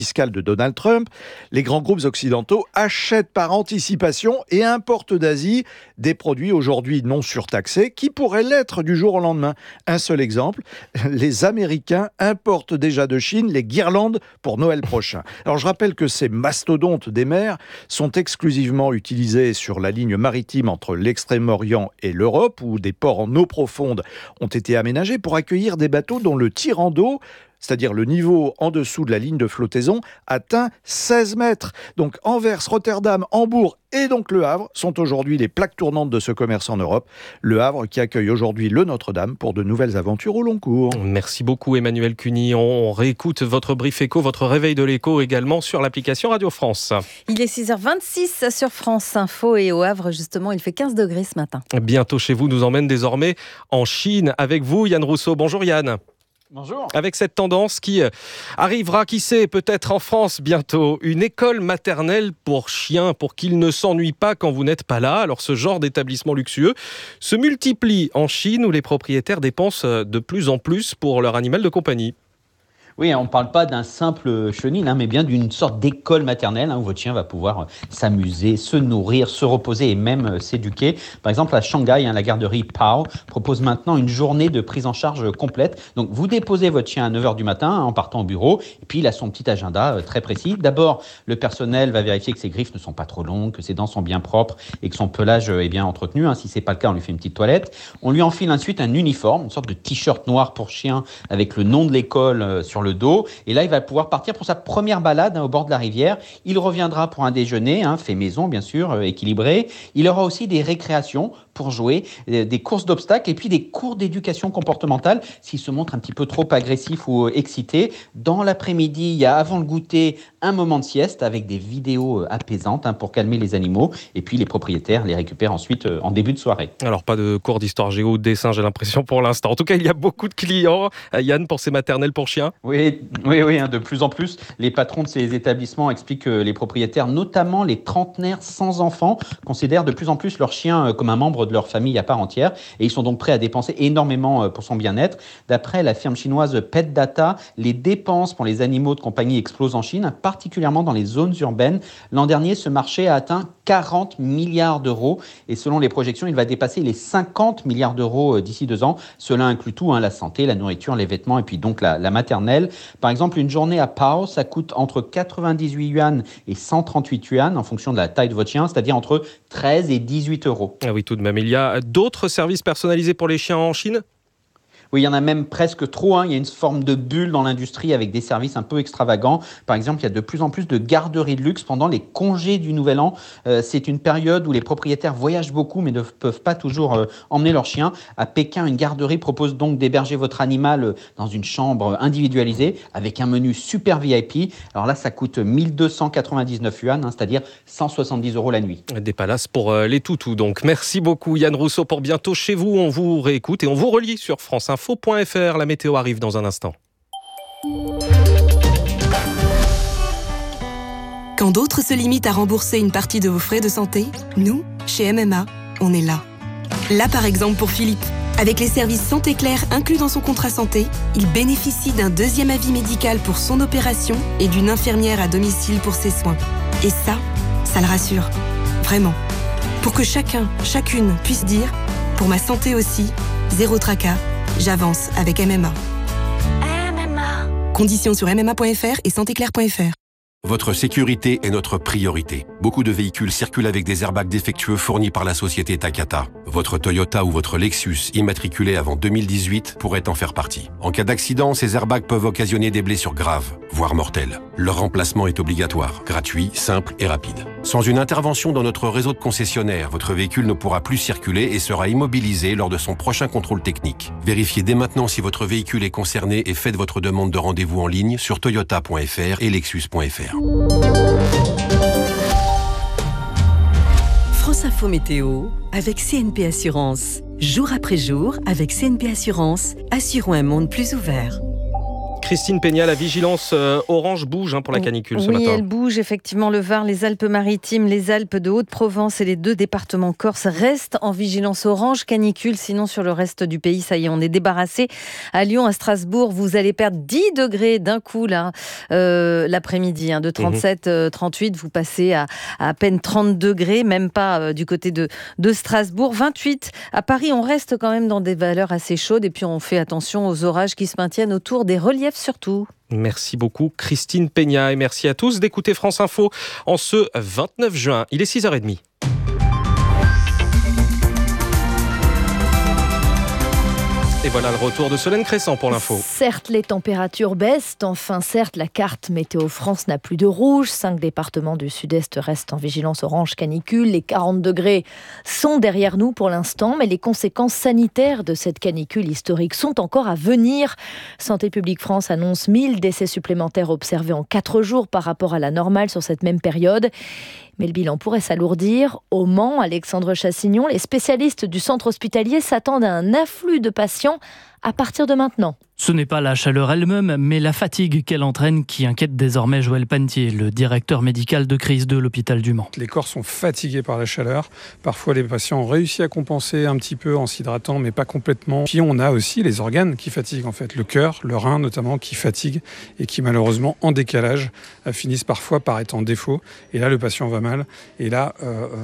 fiscale de Donald Trump, les grands groupes occidentaux achètent par anticipation et importent d'Asie des produits aujourd'hui non surtaxés qui pourraient l'être du jour au lendemain. Un seul exemple, les Américains importent déjà de Chine les guirlandes pour Noël prochain. Alors je rappelle que ces mastodontes des mers sont exclusivement utilisés sur la ligne maritime entre l'Extrême-Orient et l'Europe, où des ports en eau profonde ont été aménagés pour accueillir des bateaux dont le tirant d'eau, c'est-à-dire le niveau en dessous de la ligne de flottaison, atteint 16 mètres. Donc Anvers, Rotterdam, Hambourg et donc Le Havre sont aujourd'hui les plaques tournantes de ce commerce en Europe. Le Havre qui accueille aujourd'hui le Notre-Dame pour de nouvelles aventures au long cours. Merci beaucoup Emmanuel Cuny. On réécoute votre brief éco, votre réveil de l'écho également sur l'application Radio France. Il est 6h26 sur France Info et au Havre justement il fait 15 degrés ce matin. Bientôt chez vous nous emmène désormais en Chine avec vous Yann Rousseau. Bonjour Yann. Bonjour. Avec cette tendance qui arrivera, qui sait, peut-être en France bientôt, une école maternelle pour chiens, pour qu'ils ne s'ennuient pas quand vous n'êtes pas là. Alors ce genre d'établissement luxueux se multiplie en Chine où les propriétaires dépensent de plus en plus pour leur animal de compagnie. Oui, on ne parle pas d'un simple chenil, mais bien d'une sorte d'école maternelle où votre chien va pouvoir s'amuser, se nourrir, se reposer et même s'éduquer. Par exemple, à Shanghai, la garderie Pao propose maintenant une journée de prise en charge complète. Donc, vous déposez votre chien à 9h du matin en partant au bureau et puis il a son petit agenda très précis. D'abord, le personnel va vérifier que ses griffes ne sont pas trop longues, que ses dents sont bien propres et que son pelage est bien entretenu. Si ce n'est pas le cas, on lui fait une petite toilette. On lui enfile ensuite un uniforme, une sorte de t-shirt noir pour chien avec le nom de l'école sur le dos, et là il va pouvoir partir pour sa première balade au bord de la rivière. Il reviendra pour un déjeuner fait maison bien sûr, équilibré. Il aura aussi des récréations pour jouer, des courses d'obstacles et puis des cours d'éducation comportementale s'il se montre un petit peu trop agressif ou excité. Dans l'après-midi, il y a avant le goûter un moment de sieste avec des vidéos apaisantes pour calmer les animaux, et puis les propriétaires les récupèrent ensuite en début de soirée. Alors pas de cours d'histoire géo ou de dessin, j'ai l'impression pour l'instant. En tout cas, il y a beaucoup de clients, Yann, pour ces maternelles pour chiens. Oui, de plus en plus. Les patrons de ces établissements expliquent que les propriétaires, notamment les trentenaires sans enfants, considèrent de plus en plus leur chien comme un membre de leur famille à part entière, et ils sont donc prêts à dépenser énormément pour son bien-être. D'après la firme chinoise Pet Data, les dépenses pour les animaux de compagnie explosent en Chine, particulièrement dans les zones urbaines. L'an dernier, ce marché a atteint 40 milliards d'euros, et selon les projections, il va dépasser les 50 milliards d'euros d'ici 2 ans. Cela inclut tout, la santé, la nourriture, les vêtements et puis donc la maternelle. Par exemple, une journée à Pao, ça coûte entre 98 yuan et 138 yuan en fonction de la taille de votre chien, c'est-à-dire entre 13 et 18 euros. Ah oui, tout de même. Il y a d'autres services personnalisés pour les chiens en Chine ? Oui, il y en a même presque trop. Il y a une forme de bulle dans l'industrie avec des services un peu extravagants. Par exemple, il y a de plus en plus de garderies de luxe pendant les congés du Nouvel An. C'est une période où les propriétaires voyagent beaucoup mais ne peuvent pas toujours emmener leur chien. À Pékin, une garderie propose donc d'héberger votre animal dans une chambre individualisée avec un menu super VIP. Alors là, ça coûte 1299 yuan, c'est-à-dire 170 € la nuit. Des palaces pour les toutous. Donc, merci beaucoup Yann Rousseau pour bientôt chez vous. On vous réécoute et on vous relie sur franceinfo.fr. La météo arrive dans un instant. Quand d'autres se limitent à rembourser une partie de vos frais de santé, nous, chez MMA, on est là. Là par exemple pour Philippe. Avec les services Santé Claire inclus dans son contrat santé, il bénéficie d'un 2e avis médical pour son opération et d'une infirmière à domicile pour ses soins. Et ça le rassure. Vraiment. Pour que chacun, chacune puisse dire « Pour ma santé aussi, zéro tracas, j'avance avec MMA ». Conditions sur mma.fr et santéclair.fr. Votre sécurité est notre priorité. Beaucoup de véhicules circulent avec des airbags défectueux fournis par la société Takata. Votre Toyota ou votre Lexus, immatriculé avant 2018, pourrait en faire partie. En cas d'accident, ces airbags peuvent occasionner des blessures graves, voire mortelles. Leur remplacement est obligatoire, gratuit, simple et rapide. Sans une intervention dans notre réseau de concessionnaires, votre véhicule ne pourra plus circuler et sera immobilisé lors de son prochain contrôle technique. Vérifiez dès maintenant si votre véhicule est concerné et faites votre demande de rendez-vous en ligne sur toyota.fr et lexus.fr. France Info Météo avec CNP Assurance. Jour après jour, avec CNP Assurance, assurons un monde plus ouvert. Christine Peña, la vigilance orange bouge pour la canicule ce matin. Oui, elle bouge effectivement. Le Var, les Alpes-Maritimes, les Alpes de Haute-Provence et les 2 départements corse restent en vigilance orange canicule. Sinon, sur le reste du pays, ça y est, on est débarrassé. À Lyon, à Strasbourg, vous allez perdre 10 degrés d'un coup là, l'après-midi. De 37, 38, vous passez à peine 30 degrés, même pas du côté de Strasbourg. 28 à Paris, on reste quand même dans des valeurs assez chaudes. Et puis, on fait attention aux orages qui se maintiennent autour des reliefs surtout. Merci beaucoup Christine Peña et merci à tous d'écouter France Info en ce 29 juin. Il est 6h30. Et voilà le retour de Solène Crescent pour l'info. Certes, les températures baissent. Enfin, certes, la carte Météo France n'a plus de rouge. 5 départements du sud-est restent en vigilance orange canicule. Les 40 degrés sont derrière nous pour l'instant, mais les conséquences sanitaires de cette canicule historique sont encore à venir. Santé publique France annonce 1000 décès supplémentaires observés en 4 jours par rapport à la normale sur cette même période. Mais le bilan pourrait s'alourdir. Au Mans, Alexandre Chassignon, les spécialistes du centre hospitalier s'attendent à un afflux de patients à partir de maintenant. Ce n'est pas la chaleur elle-même, mais la fatigue qu'elle entraîne qui inquiète désormais Joël Panetier, le directeur médical de crise de l'hôpital du Mans. Les corps sont fatigués par la chaleur. Parfois, les patients ont réussi à compenser un petit peu en s'hydratant, mais pas complètement. Puis on a aussi les organes qui fatiguent en fait. Le cœur, le rein notamment, qui fatiguent et qui malheureusement, en décalage, finissent parfois par être en défaut. Et là, le patient va mal. Et là,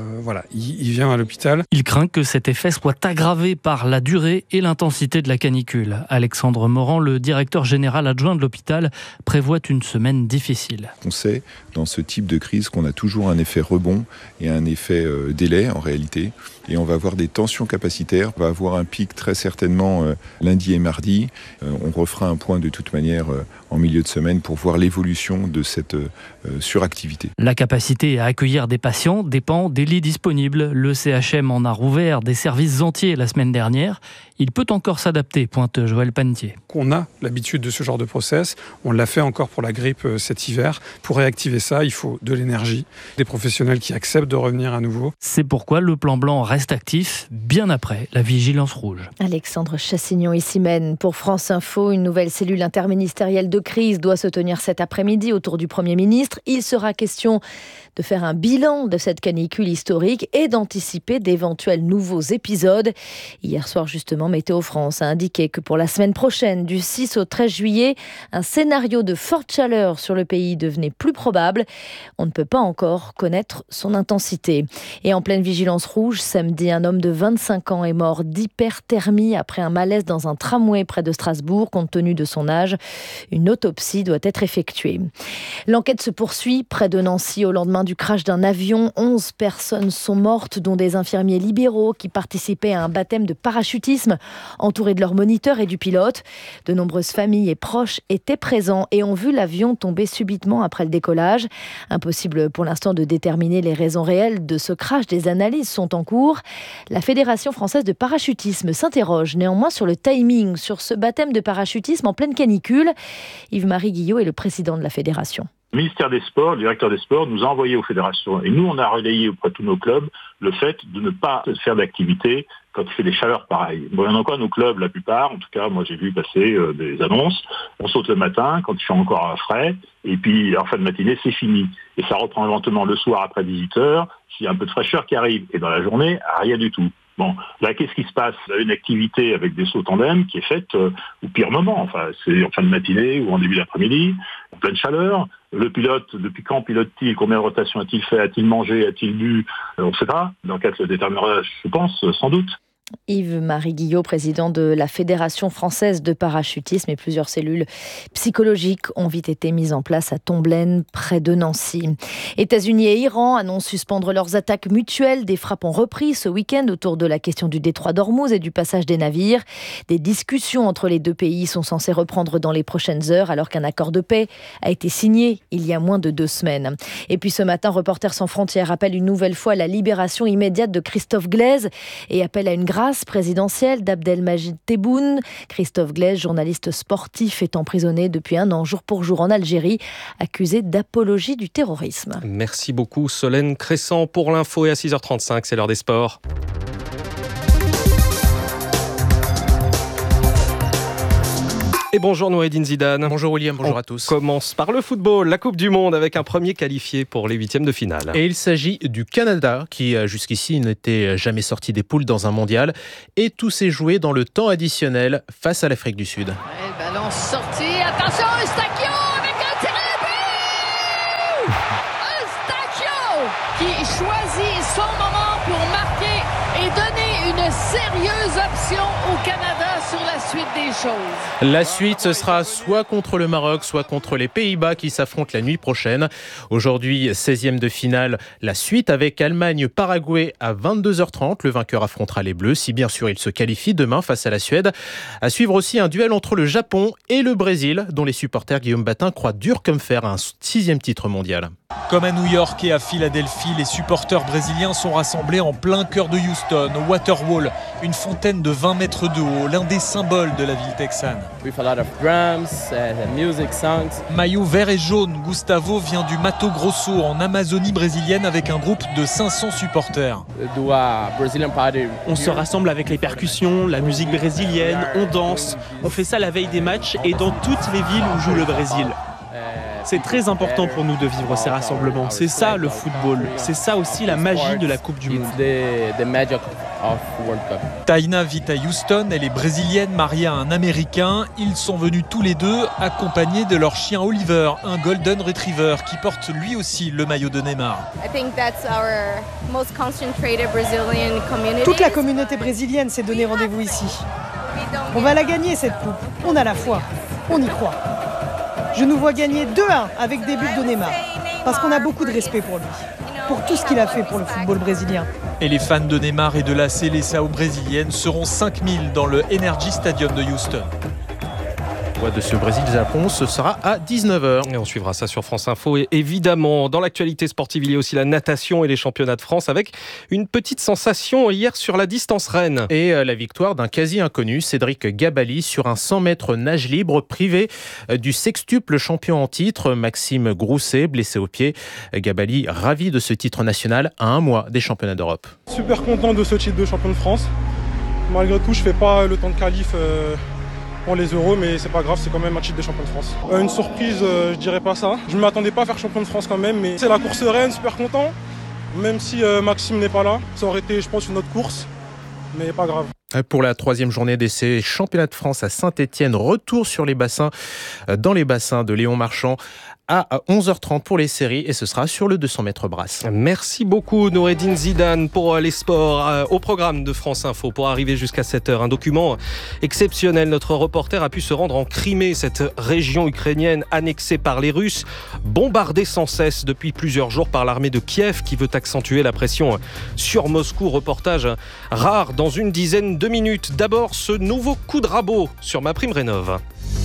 il vient à l'hôpital. Il craint que cet effet soit aggravé par la durée et l'intensité de la canicule. Alexandre Morand, le directeur général adjoint de l'hôpital, prévoit une semaine difficile. On sait dans ce type de crise qu'on a toujours un effet rebond et un effet délai en réalité. Et on va avoir des tensions capacitaires. On va avoir un pic très certainement lundi et mardi. On refera un point de toute manière en milieu de semaine pour voir l'évolution de cette suractivité. La capacité à accueillir des patients dépend des lits disponibles. Le CHM en a rouvert des services entiers la semaine dernière. Il peut encore s'adapter, pointe Joël Panetier. On a l'habitude de ce genre de process. On l'a fait encore pour la grippe cet hiver. Pour réactiver ça, il faut de l'énergie, des professionnels qui acceptent de revenir à nouveau. C'est pourquoi le plan blanc reste actif, bien après la vigilance rouge. Alexandre Chassignon ici mène. Pour France Info, une nouvelle cellule interministérielle de crise doit se tenir cet après-midi autour du Premier ministre. Il sera question de faire un bilan de cette canicule historique et d'anticiper d'éventuels nouveaux épisodes. Hier soir, justement, Météo France a indiqué que pour la semaine prochaine, du 6 au 13 juillet, un scénario de forte chaleur sur le pays devenait plus probable. On ne peut pas encore connaître son intensité. Et en pleine vigilance rouge, samedi, un homme de 25 ans est mort d'hyperthermie après un malaise dans un tramway près de Strasbourg. Compte tenu de son âge, une autopsie doit être effectuée. L'enquête se poursuit près de Nancy au lendemain du crash d'un avion. 11 personnes sont mortes, dont des infirmiers libéraux qui participaient à un baptême de parachutisme entourés de leurs moniteurs et du pilote. De nombreuses familles et proches étaient présents et ont vu l'avion tomber subitement après le décollage. Impossible pour l'instant de déterminer les raisons réelles de ce crash. Des analyses sont en cours. La Fédération française de parachutisme s'interroge néanmoins sur le timing, sur ce baptême de parachutisme en pleine canicule. Yves-Marie Guillot est le président de la fédération. Le ministère des Sports, le directeur des Sports, nous a envoyé aux fédérations. Et nous, on a relayé auprès de tous nos clubs le fait de ne pas faire d'activité quand il fait des chaleurs pareilles. Bon, il y en a encore nos clubs, la plupart, en tout cas, moi j'ai vu passer des annonces. On saute le matin quand il fait encore frais, et puis en fin de matinée, c'est fini. Et ça reprend lentement le soir après 18h, s'il y a un peu de fraîcheur qui arrive. Et dans la journée, rien du tout. Bon, là, qu'est-ce qui se passe? Vous avez une activité avec des sauts tandem qui est faite au pire moment. Enfin, c'est en fin de matinée ou en début d'après-midi, en pleine chaleur. Le pilote, depuis quand pilote-t-il? Combien de rotations a-t-il fait? A-t-il mangé? A-t-il bu? On ne sait pas. L'enquête le déterminera, je pense, sans doute. Yves-Marie Guillot, président de la Fédération française de parachutisme, et plusieurs cellules psychologiques ont vite été mises en place à Tomblaine, près de Nancy. États-Unis et Iran annoncent suspendre leurs attaques mutuelles. Des frappes ont repris ce week-end autour de la question du détroit d'Ormuz et du passage des navires. Des discussions entre les deux pays sont censées reprendre dans les prochaines heures, alors qu'un accord de paix a été signé il y a moins de 2 semaines. Et puis ce matin, Reporters sans frontières appelle une nouvelle fois à la libération immédiate de Christophe Glaise et appelle à une grâce présidentielle d'Abdelmajid Tebboune. Christophe Glaise, journaliste sportif, est emprisonné depuis 1 an, jour pour jour en Algérie, accusé d'apologie du terrorisme. Merci beaucoup Solène Crescent pour l'info et à 6h35, c'est l'heure des sports. Et bonjour Noureddine Zidane. Bonjour William, bonjour à tous. On commence par le football, la Coupe du Monde avec un premier qualifié pour les huitièmes de finale. Et il s'agit du Canada qui jusqu'ici n'était jamais sorti des poules dans un mondial. Et tout s'est joué dans le temps additionnel face à l'Afrique du Sud. Le ballon sorti, attention Eustáquio avec un tir et but! Eustáquio qui choisit son moment pour marquer et donner une sérieuse option au Canada sur la suite des choses. La suite, ce sera soit contre le Maroc, soit contre les Pays-Bas qui s'affrontent la nuit prochaine. Aujourd'hui, 16e de finale, la suite avec Allemagne-Paraguay à 22h30. Le vainqueur affrontera les Bleus, si bien sûr il se qualifie demain face à la Suède. À suivre aussi un duel entre le Japon et le Brésil, dont les supporters Guillaume Batin croient dur comme fer à un 6e titre mondial. Comme à New York et à Philadelphie, les supporters brésiliens sont rassemblés en plein cœur de Houston, au Waterwall, une fontaine de 20 mètres de haut, l'un des symboles de la ville texane. Maillot vert et jaune, Gustavo vient du Mato Grosso, en Amazonie brésilienne, avec un groupe de 500 supporters. On se rassemble avec les percussions, la musique brésilienne, on danse, on fait ça la veille des matchs et dans toutes les villes où joue le Brésil. C'est très important pour nous de vivre ces rassemblements. C'est ça le football. C'est ça aussi la magie de la Coupe du Monde. Taina vit à Houston, elle est brésilienne mariée à un Américain. Ils sont venus tous les deux accompagnés de leur chien Oliver, un Golden Retriever qui porte lui aussi le maillot de Neymar. Toute la communauté brésilienne s'est donné rendez-vous ici. On va la gagner cette coupe. On a la foi. On y croit. Je nous vois gagner 2-1 avec des buts de Neymar, parce qu'on a beaucoup de respect pour lui, pour tout ce qu'il a fait pour le football brésilien. Et les fans de Neymar et de la Seleção brésilienne seront 5000 dans le Energy Stadium de Houston. De ce Brésil-Japon, ce sera à 19h. Et on suivra ça sur France Info. Et évidemment, dans l'actualité sportive, il y a aussi la natation et les championnats de France avec une petite sensation hier sur la distance reine. Et la victoire d'un quasi-inconnu, Cédric Gabali, sur un 100 mètres nage libre privé du sextuple champion en titre, Maxime Grousset, blessé au pied. Gabali, ravi de ce titre national à un mois des championnats d'Europe. Super content de ce titre de champion de France. Malgré tout, je ne fais pas le temps de qualif pour les euros, mais c'est pas grave, c'est quand même un titre de champion de France. Une surprise, je dirais pas ça. Je ne m'attendais pas à faire champion de France quand même, mais c'est la course reine, super content. Même si Maxime n'est pas là, ça aurait été, je pense, une autre course, mais pas grave. Pour la 3e journée d'essai, championnat de France à Saint-Étienne, retour sur les bassins, dans les bassins de Léon Marchand à 11h30 pour les séries et ce sera sur le 200 mètres brasse. Merci beaucoup Noureddine Zidane pour les sports au programme de France Info pour arriver jusqu'à 7h. Un document exceptionnel. Notre reporter a pu se rendre en Crimée, cette région ukrainienne annexée par les Russes, bombardée sans cesse depuis plusieurs jours par l'armée de Kiev qui veut accentuer la pression sur Moscou. Reportage rare dans une dizaine de minutes. D'abord ce nouveau coup de rabot sur MaPrimeRénov'.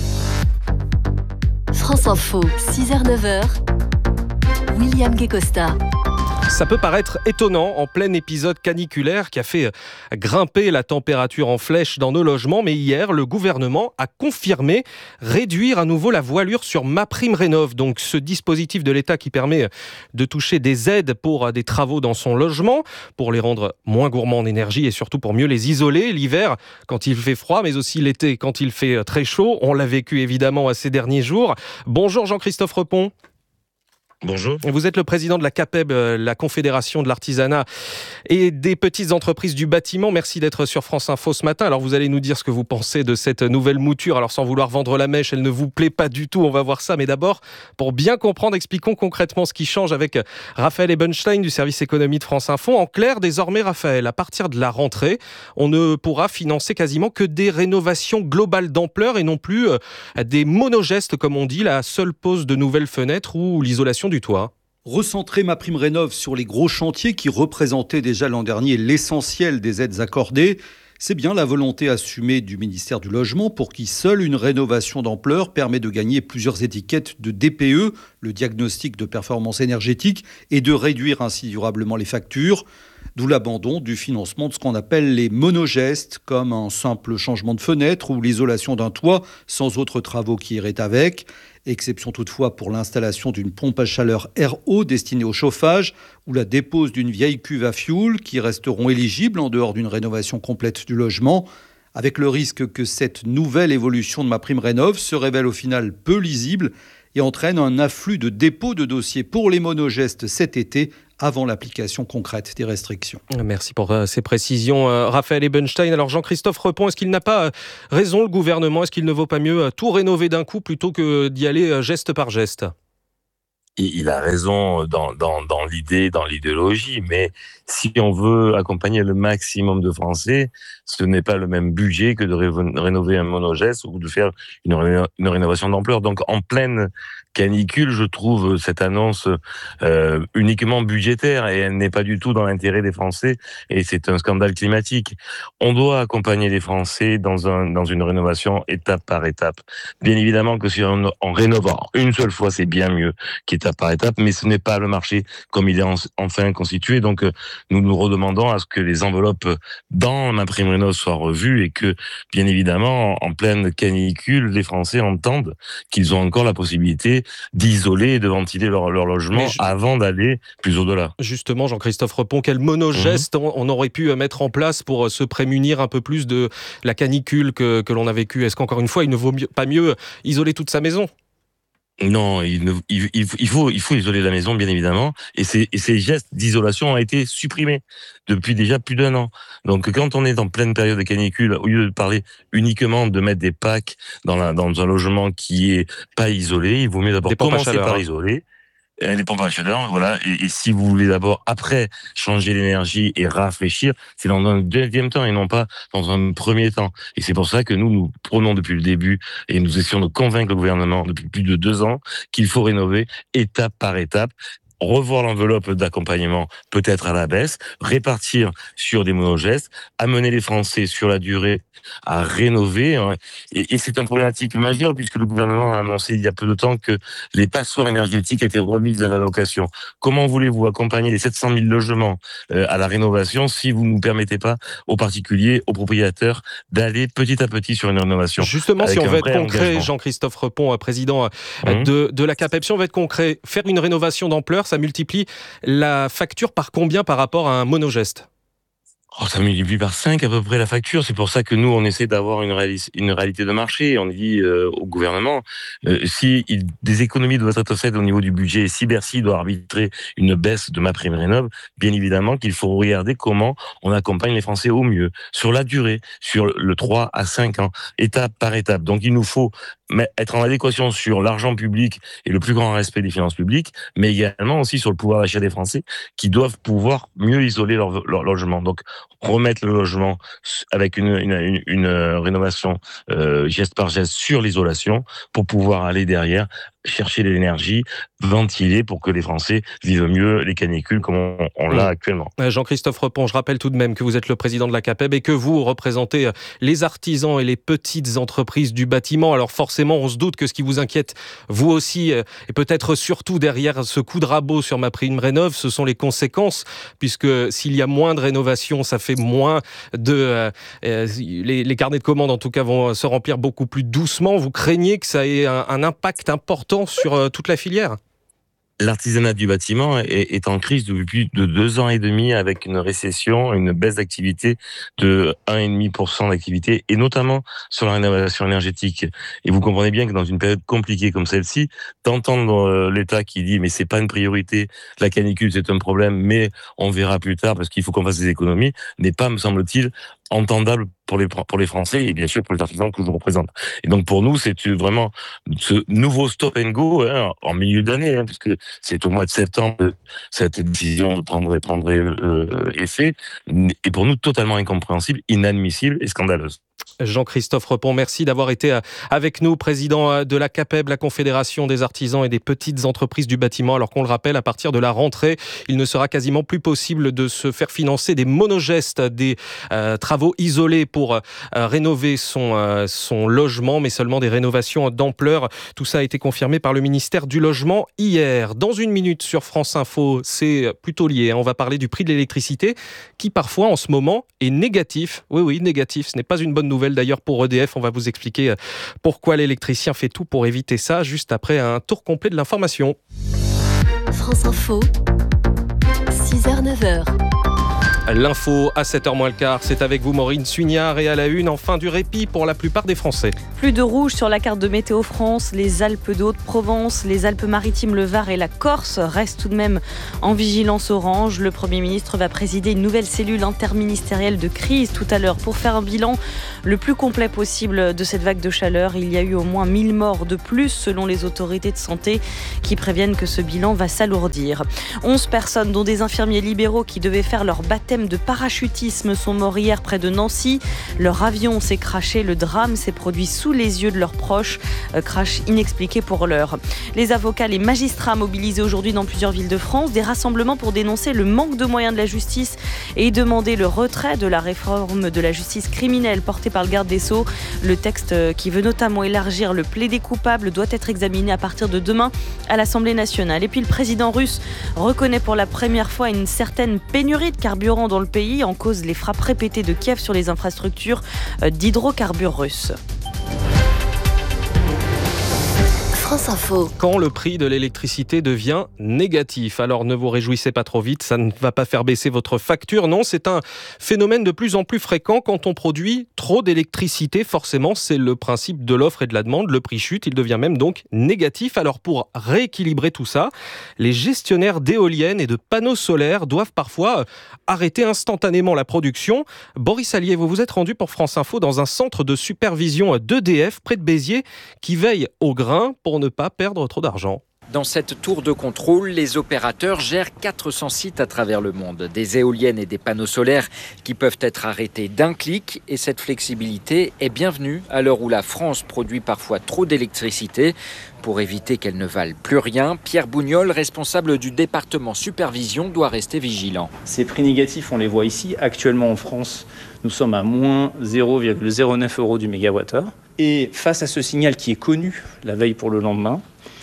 France Info, 6h-9h, William Guécosta. Ça peut paraître étonnant en plein épisode caniculaire qui a fait grimper la température en flèche dans nos logements, mais hier, le gouvernement a confirmé réduire à nouveau la voilure sur MaPrimeRénov', donc ce dispositif de l'État qui permet de toucher des aides pour des travaux dans son logement, pour les rendre moins gourmands en énergie et surtout pour mieux les isoler l'hiver quand il fait froid, mais aussi l'été quand il fait très chaud. On l'a vécu évidemment ces derniers jours. Bonjour Jean-Christophe Repon. Bonjour. Vous êtes le président de la CAPEB, la Confédération de l'artisanat et des petites entreprises du bâtiment. Merci d'être sur France Info ce matin. Alors vous allez nous dire ce que vous pensez de cette nouvelle mouture. Alors sans vouloir vendre la mèche, elle ne vous plaît pas du tout, on va voir ça. Mais d'abord, pour bien comprendre, expliquons concrètement ce qui change avec Raphaël Ebenstein du service économie de France Info. En clair, désormais Raphaël, à partir de la rentrée, on ne pourra financer quasiment que des rénovations globales d'ampleur et non plus des monogestes comme on dit, la seule pose de nouvelles fenêtres ou l'isolation du toit. Recentrer MaPrimeRénov' sur les gros chantiers qui représentaient déjà l'an dernier l'essentiel des aides accordées, c'est bien la volonté assumée du ministère du Logement pour qui seule une rénovation d'ampleur permet de gagner plusieurs étiquettes de DPE, le diagnostic de performance énergétique, et de réduire ainsi durablement les factures. D'où l'abandon du financement de ce qu'on appelle les monogestes, comme un simple changement de fenêtre ou l'isolation d'un toit sans autres travaux qui iraient avec. Exception toutefois pour l'installation d'une pompe à chaleur RO destinée au chauffage ou la dépose d'une vieille cuve à fioul qui resteront éligibles en dehors d'une rénovation complète du logement. avec le risque que cette nouvelle évolution de MaPrimeRénov' se révèle au final peu lisible et entraîne un afflux de dépôts de dossiers pour les monogestes cet été, avant l'application concrète des restrictions. Merci pour ces précisions, Raphaël Ebenstein. Alors Jean-Christophe Repon, est-ce qu'il n'a pas raison, le gouvernement ? Est-ce qu'il ne vaut pas mieux tout rénover d'un coup plutôt que d'y aller geste par geste ? Il a raison dans l'idée, dans l'idéologie, mais si on veut accompagner le maximum de Français, ce n'est pas le même budget que de rénover un monogeste ou de faire une rénovation d'ampleur. Donc en pleine canicule, je trouve cette annonce uniquement budgétaire et elle n'est pas du tout dans l'intérêt des Français et c'est un scandale climatique. On doit accompagner les Français dans une rénovation étape par étape. Bien évidemment que si en rénovant une seule fois, c'est bien mieux qu'étape par étape, mais ce n'est pas le marché comme il est enfin constitué. Donc nous nous redemandons à ce que les enveloppes dans MaPrimeRénov' soient revues et que, bien évidemment, en pleine canicule, les Français entendent qu'ils ont encore la possibilité d'isoler et de ventiler leur logement avant d'aller plus au-delà. Justement, Jean-Christophe Repon, quel monogeste on aurait pu mettre en place pour se prémunir un peu plus de la canicule que l'on a vécue ? Est-ce qu'encore une fois, il ne vaut pas mieux isoler toute sa maison ? Non, il faut isoler la maison, bien évidemment, et ces gestes d'isolation ont été supprimés depuis déjà plus d'1 an. Donc, quand on est en pleine période de canicule, au lieu de parler uniquement de mettre des packs dans un logement qui est pas isolé, il vaut mieux d'abord commencer par isoler. Les pompes à chaleur, voilà. Et si vous voulez d'abord, après, changer l'énergie et rafraîchir, c'est dans un deuxième temps et non pas dans un premier temps. Et c'est pour ça que nous prenons depuis le début et nous essayons de convaincre le gouvernement depuis plus de 2 ans qu'il faut rénover étape par étape, revoir l'enveloppe d'accompagnement peut-être à la baisse, répartir sur des monogestes, amener les Français sur la durée à rénover. Et c'est une problématique majeure puisque le gouvernement a annoncé il y a peu de temps que les passoires énergétiques étaient remises à la location. Comment voulez-vous accompagner les 700 000 logements à la rénovation si vous ne permettez pas aux particuliers, aux propriétaires d'aller petit à petit sur une rénovation ? Justement, si on veut être concret, Jean-Christophe Repon, président de la CAPEB, si on veut être concret, faire une rénovation d'ampleur, ça multiplie la facture par combien par rapport à un monogeste ? Ça multiplie par 5 à peu près la facture. C'est pour ça que nous, on essaie d'avoir une réalité de marché. On dit au gouvernement, si des économies doivent être faites au niveau du budget, et si Bercy doit arbitrer une baisse de MaPrimeRénov', bien évidemment qu'il faut regarder comment on accompagne les Français au mieux, sur la durée, sur le 3 à 5 ans, étape par étape. Donc il nous faut être en adéquation sur l'argent public et le plus grand respect des finances publiques, mais également aussi sur le pouvoir d'achat des Français qui doivent pouvoir mieux isoler leur logement. Donc remettre le logement avec une rénovation geste par geste sur l'isolation pour pouvoir aller derrière chercher de l'énergie, ventiler pour que les Français vivent mieux les canicules comme on l'a actuellement. Jean-Christophe Repon, je rappelle tout de même que vous êtes le président de la CAPEB et que vous représentez les artisans et les petites entreprises du bâtiment. Alors forcément, on se doute que ce qui vous inquiète, vous aussi, et peut-être surtout derrière ce coup de rabot sur MaPrimeRénov', ce sont les conséquences, puisque s'il y a moins de rénovation, ça fait moins de... les carnets de commandes, en tout cas, vont se remplir beaucoup plus doucement. Vous craignez que ça ait un impact important sur toute la filière ? L'artisanat du bâtiment est en crise depuis plus de 2 ans et demi avec une récession, une baisse d'activité de 1,5% d'activité et notamment sur la rénovation énergétique. Et vous comprenez bien que dans une période compliquée comme celle-ci, d'entendre l'État qui dit mais c'est pas une priorité, la canicule c'est un problème, mais on verra plus tard parce qu'il faut qu'on fasse des économies, n'est pas, me semble-t-il, entendable pour les Français et bien sûr pour les artisans que je représente. Et donc pour nous, c'est vraiment ce nouveau stop and go en milieu d'année, puisque c'est au mois de septembre que cette décision prendrait effet, et pour nous totalement incompréhensible, inadmissible et scandaleuse. Jean-Christophe Repon, merci d'avoir été avec nous, président de la CAPEB, la Confédération des artisans et des petites entreprises du bâtiment. Alors qu'on le rappelle, à partir de la rentrée, il ne sera quasiment plus possible de se faire financer des monogestes, des travaux isolés pour rénover son logement, mais seulement des rénovations d'ampleur. Tout ça a été confirmé par le ministère du Logement hier. Dans une minute sur France Info, c'est plutôt lié. On va parler du prix de l'électricité qui parfois en ce moment est négatif. Oui, négatif. Ce n'est pas une bonne nouvelle d'ailleurs pour EDF. On va vous expliquer pourquoi l'électricien fait tout pour éviter ça, juste après un tour complet de l'information. France Info, 6h-9h. L'info à 7h moins le quart, c'est avec vous Maureen Suignard et à la une, enfin du répit pour la plupart des Français. Plus de rouge sur la carte de Météo France, les Alpes de Haute-Provence, les Alpes-Maritimes, le Var et la Corse restent tout de même en vigilance orange. Le Premier ministre va présider une nouvelle cellule interministérielle de crise tout à l'heure pour faire un bilan le plus complet possible de cette vague de chaleur. Il y a eu au moins 1000 morts de plus selon les autorités de santé qui préviennent que ce bilan va s'alourdir. 11 personnes, dont des infirmiers libéraux qui devaient faire leur baptême de parachutisme, sont morts hier près de Nancy. Leur avion s'est crashé. Le drame s'est produit sous les yeux de leurs proches. Crash inexpliqué pour l'heure. Les avocats, les magistrats mobilisés aujourd'hui dans plusieurs villes de France. Des rassemblements pour dénoncer le manque de moyens de la justice et demander le retrait de la réforme de la justice criminelle portée par le garde des Sceaux. Le texte qui veut notamment élargir le plaidé coupable doit être examiné à partir de demain à l'Assemblée nationale. Et puis le président russe reconnaît pour la première fois une certaine pénurie de carburant dans le pays, en cause les frappes répétées de Kiev sur les infrastructures d'hydrocarbures russes. France Info. Quand le prix de l'électricité devient négatif, alors ne vous réjouissez pas trop vite, ça ne va pas faire baisser votre facture. Non, c'est un phénomène de plus en plus fréquent quand on produit trop d'électricité. Forcément, c'est le principe de l'offre et de la demande. Le prix chute, il devient même donc négatif. Alors pour rééquilibrer tout ça, les gestionnaires d'éoliennes et de panneaux solaires doivent parfois arrêter instantanément la production. Boris Allier, vous vous êtes rendu pour France Info dans un centre de supervision d'EDF près de Béziers qui veille au grain pour ne pas perdre trop d'argent. Dans cette tour de contrôle, les opérateurs gèrent 400 sites à travers le monde. Des éoliennes et des panneaux solaires qui peuvent être arrêtés d'un clic. Et cette flexibilité est bienvenue à l'heure où la France produit parfois trop d'électricité. Pour éviter qu'elle ne vale plus rien, Pierre Bougnol, responsable du département supervision, doit rester vigilant. Ces prix négatifs, on les voit ici. Actuellement en France, nous sommes à moins 0,09 € du mégawattheure. Et face à ce signal qui est connu la veille pour le lendemain,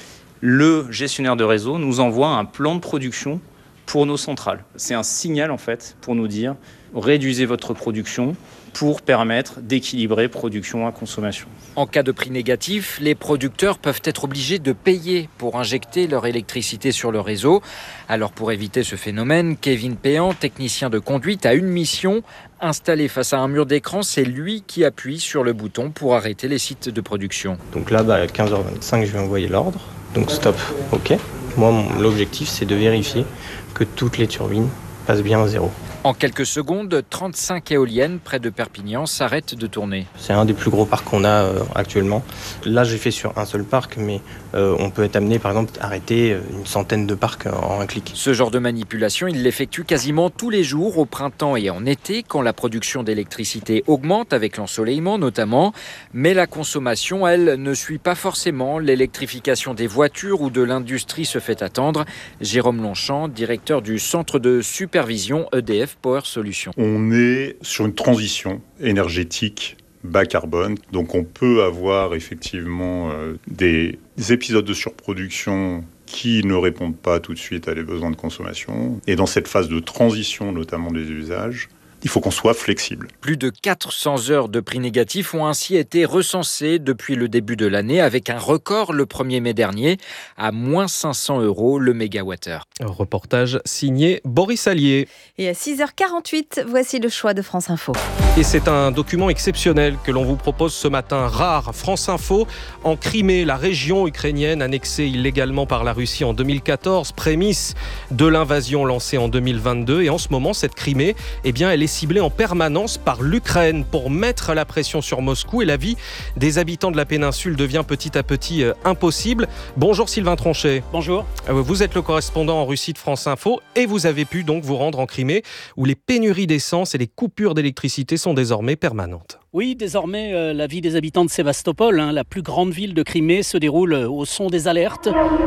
le gestionnaire de réseau nous envoie un plan de production pour nos centrales. C'est un signal en fait pour nous dire réduisez votre production pour permettre d'équilibrer production à consommation. En cas de prix négatif, les producteurs peuvent être obligés de payer pour injecter leur électricité sur le réseau. Alors pour éviter ce phénomène, Kevin Péan, technicien de conduite, a une mission. Installé face à un mur d'écran, c'est lui qui appuie sur le bouton pour arrêter les sites de production. Donc là, à 15h25, je vais envoyer l'ordre. Donc stop, ok. Moi, l'objectif, c'est de vérifier que toutes les turbines passent bien à zéro. En quelques secondes, 35 éoliennes près de Perpignan s'arrêtent de tourner. C'est un des plus gros parcs qu'on a actuellement. Là, j'ai fait sur un seul parc, mais on peut être amené, par exemple, à arrêter une centaine de parcs en un clic. Ce genre de manipulation, il l'effectue quasiment tous les jours, au printemps et en été, quand la production d'électricité augmente, avec l'ensoleillement notamment. Mais la consommation, elle, ne suit pas forcément. L'électrification des voitures ou de l'industrie se fait attendre. Jérôme Longchamp, directeur du centre de supervision EDF Power Solutions. On est sur une transition énergétique bas carbone, donc on peut avoir effectivement des épisodes de surproduction qui ne répondent pas tout de suite à les besoins de consommation. Et dans cette phase de transition, notamment des usages, il faut qu'on soit flexible. Plus de 400 heures de prix négatifs ont ainsi été recensées depuis le début de l'année, avec un record le 1er mai dernier, à moins 500 € le mégawattheure. Un reportage signé Boris Allier. Et à 6h48, voici le choix de France Info. Et c'est un document exceptionnel que l'on vous propose ce matin, rare. France Info, en Crimée, la région ukrainienne annexée illégalement par la Russie en 2014, prémisse de l'invasion lancée en 2022. Et en ce moment, cette Crimée, eh bien, elle est ciblée en permanence par l'Ukraine pour mettre la pression sur Moscou, et la vie des habitants de la péninsule devient petit à petit impossible. Bonjour Sylvain Tronchet. Bonjour. Vous êtes le correspondant en Russie de France Info et vous avez pu donc vous rendre en Crimée où les pénuries d'essence et les coupures d'électricité sont désormais permanentes. Oui, désormais, la vie des habitants de Sébastopol, la plus grande ville de Crimée, se déroule au son des alertes.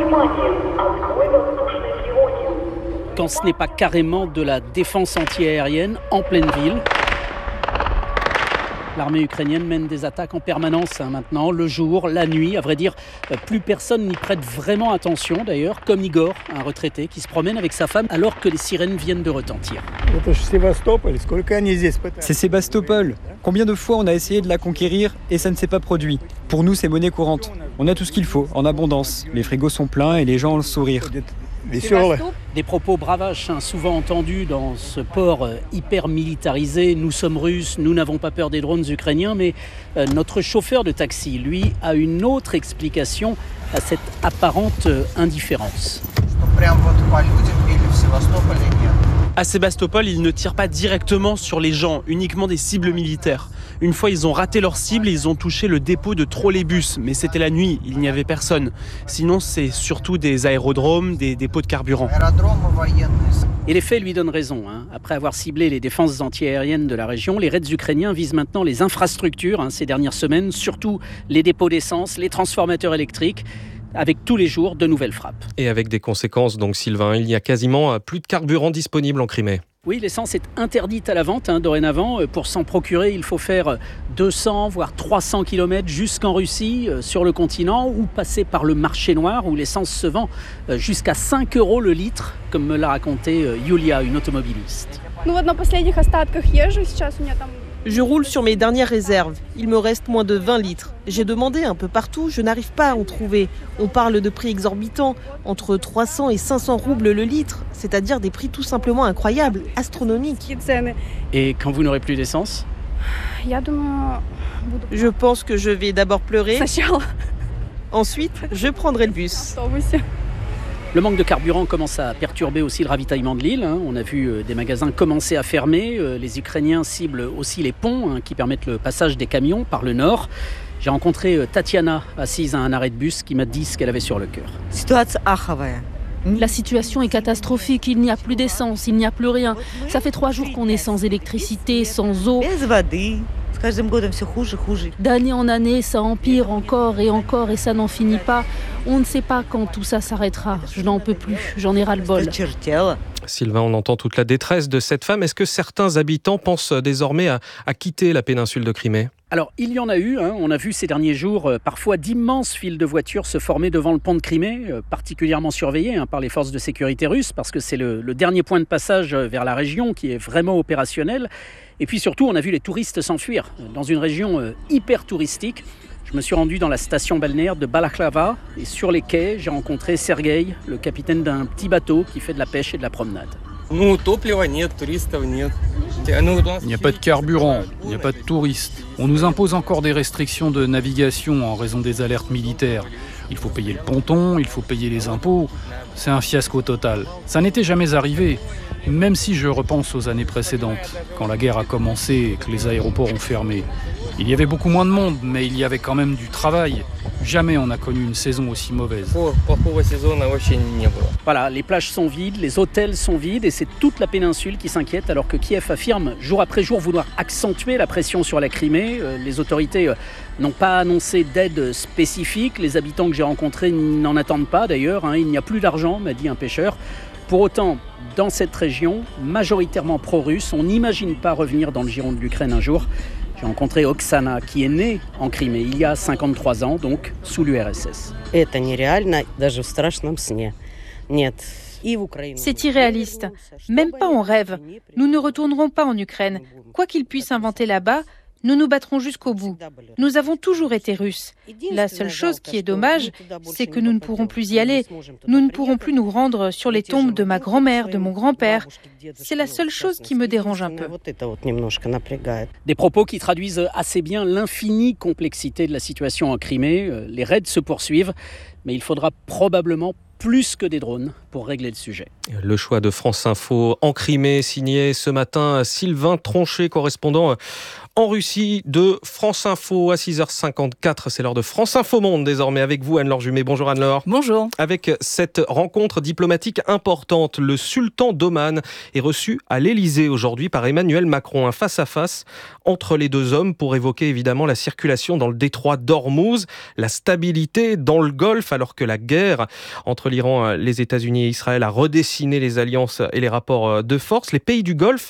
Quand ce n'est pas carrément de la défense anti-aérienne en pleine ville. L'armée ukrainienne mène des attaques en permanence maintenant, le jour, la nuit. À vrai dire, plus personne n'y prête vraiment attention d'ailleurs, comme Igor, un retraité qui se promène avec sa femme alors que les sirènes viennent de retentir. C'est Sébastopol. Combien de fois on a essayé de la conquérir et ça ne s'est pas produit. Pour nous, c'est monnaie courante. On a tout ce qu'il faut, en abondance. Les frigos sont pleins et les gens ont le sourire. Des propos bravaches, souvent entendus dans ce port hyper militarisé. Nous sommes Russes, nous n'avons pas peur des drones ukrainiens, mais notre chauffeur de taxi, lui, a une autre explication à cette apparente indifférence. À Sébastopol, ils ne tirent pas directement sur les gens, uniquement des cibles militaires. Une fois, ils ont raté leur cible et ils ont touché le dépôt de trolleybus. Mais c'était la nuit, il n'y avait personne. Sinon, c'est surtout des aérodromes, des dépôts de carburant. Et les faits lui donnent raison. Après avoir ciblé les défenses antiaériennes de la région, les raids ukrainiens visent maintenant les infrastructures ces dernières semaines, surtout les dépôts d'essence, les transformateurs électriques, avec tous les jours de nouvelles frappes. Et avec des conséquences, donc Sylvain, il n'y a quasiment plus de carburant disponible en Crimée. Oui, l'essence est interdite à la vente dorénavant. Pour s'en procurer, il faut faire 200 voire 300 km jusqu'en Russie, sur le continent, ou passer par le marché noir où l'essence se vend jusqu'à 5 € le litre, comme me l'a raconté Yulia, une automobiliste. Je roule sur mes dernières réserves. Il me reste moins de 20 litres. J'ai demandé un peu partout, je n'arrive pas à en trouver. On parle de prix exorbitants, entre 300 et 500 roubles le litre, c'est-à-dire des prix tout simplement incroyables, astronomiques. Et quand vous n'aurez plus d'essence ? Je pense que je vais d'abord pleurer. Ensuite, je prendrai le bus. Le manque de carburant commence à perturber aussi le ravitaillement de l'île. On a vu des magasins commencer à fermer. Les Ukrainiens ciblent aussi les ponts qui permettent le passage des camions par le nord. J'ai rencontré Tatiana, assise à un arrêt de bus, qui m'a dit ce qu'elle avait sur le cœur. La situation est catastrophique, il n'y a plus d'essence, il n'y a plus rien. Ça fait 3 jours qu'on est sans électricité, sans eau. D'année en année, ça empire encore et ça n'en finit pas. On ne sait pas quand tout ça s'arrêtera. Je n'en peux plus, j'en ai ras-le-bol. Sylvain, on entend toute la détresse de cette femme. Est-ce que certains habitants pensent désormais à quitter la péninsule de Crimée ? Alors, il y en a eu. On a vu ces derniers jours parfois d'immenses files de voitures se former devant le pont de Crimée, particulièrement surveillés par les forces de sécurité russes, parce que c'est le dernier point de passage vers la région qui est vraiment opérationnel. Et puis surtout, on a vu les touristes s'enfuir dans une région hyper touristique. Je me suis rendu dans la station balnéaire de Balaklava et sur les quais, j'ai rencontré Sergueï, le capitaine d'un petit bateau qui fait de la pêche et de la promenade. Il n'y a pas de carburant, il n'y a pas de touristes. On nous impose encore des restrictions de navigation en raison des alertes militaires. Il faut payer le ponton, il faut payer les impôts. C'est un fiasco total. Ça n'était jamais arrivé, même si je repense aux années précédentes, quand la guerre a commencé et que les aéroports ont fermé. Il y avait beaucoup moins de monde, mais il y avait quand même du travail. Jamais on n'a connu une saison aussi mauvaise. Voilà, les plages sont vides, les hôtels sont vides et c'est toute la péninsule qui s'inquiète alors que Kiev affirme jour après jour vouloir accentuer la pression sur la Crimée. Les autorités n'ont pas annoncé d'aide spécifique. Les habitants que j'ai rencontrés n'en attendent pas d'ailleurs. Il n'y a plus d'argent, m'a dit un pêcheur. Pour autant, dans cette région, majoritairement pro-russe, on n'imagine pas revenir dans le giron de l'Ukraine un jour. J'ai rencontré Oksana, qui est née en Crimée il y a 53 ans, donc sous l'URSS. C'est irréaliste. Même pas en rêve. Nous ne retournerons pas en Ukraine. Quoi qu'ils puissent inventer là-bas, nous nous battrons jusqu'au bout. Nous avons toujours été Russes. La seule chose qui est dommage, c'est que nous ne pourrons plus y aller. Nous ne pourrons plus nous rendre sur les tombes de ma grand-mère, de mon grand-père. C'est la seule chose qui me dérange un peu. Des propos qui traduisent assez bien l'infinie complexité de la situation en Crimée. Les raids se poursuivent, mais il faudra probablement plus que des drones pour régler le sujet. Le choix de France Info en Crimée, signé ce matin Sylvain Tronchet, correspondant en Russie de France Info à 6h54. C'est l'heure de France Info Monde désormais avec vous, Anne-Laure Jumet. Bonjour Anne-Laure. Bonjour. Avec cette rencontre diplomatique importante, le sultan d'Oman est reçu à l'Elysée aujourd'hui par Emmanuel Macron. Un face-à-face entre les deux hommes pour évoquer évidemment la circulation dans le détroit d'Ormuz, la stabilité dans le Golfe alors que la guerre entre l'Iran, les États-Unis et Israël a redessiné les alliances et les rapports de force. Les pays du Golfe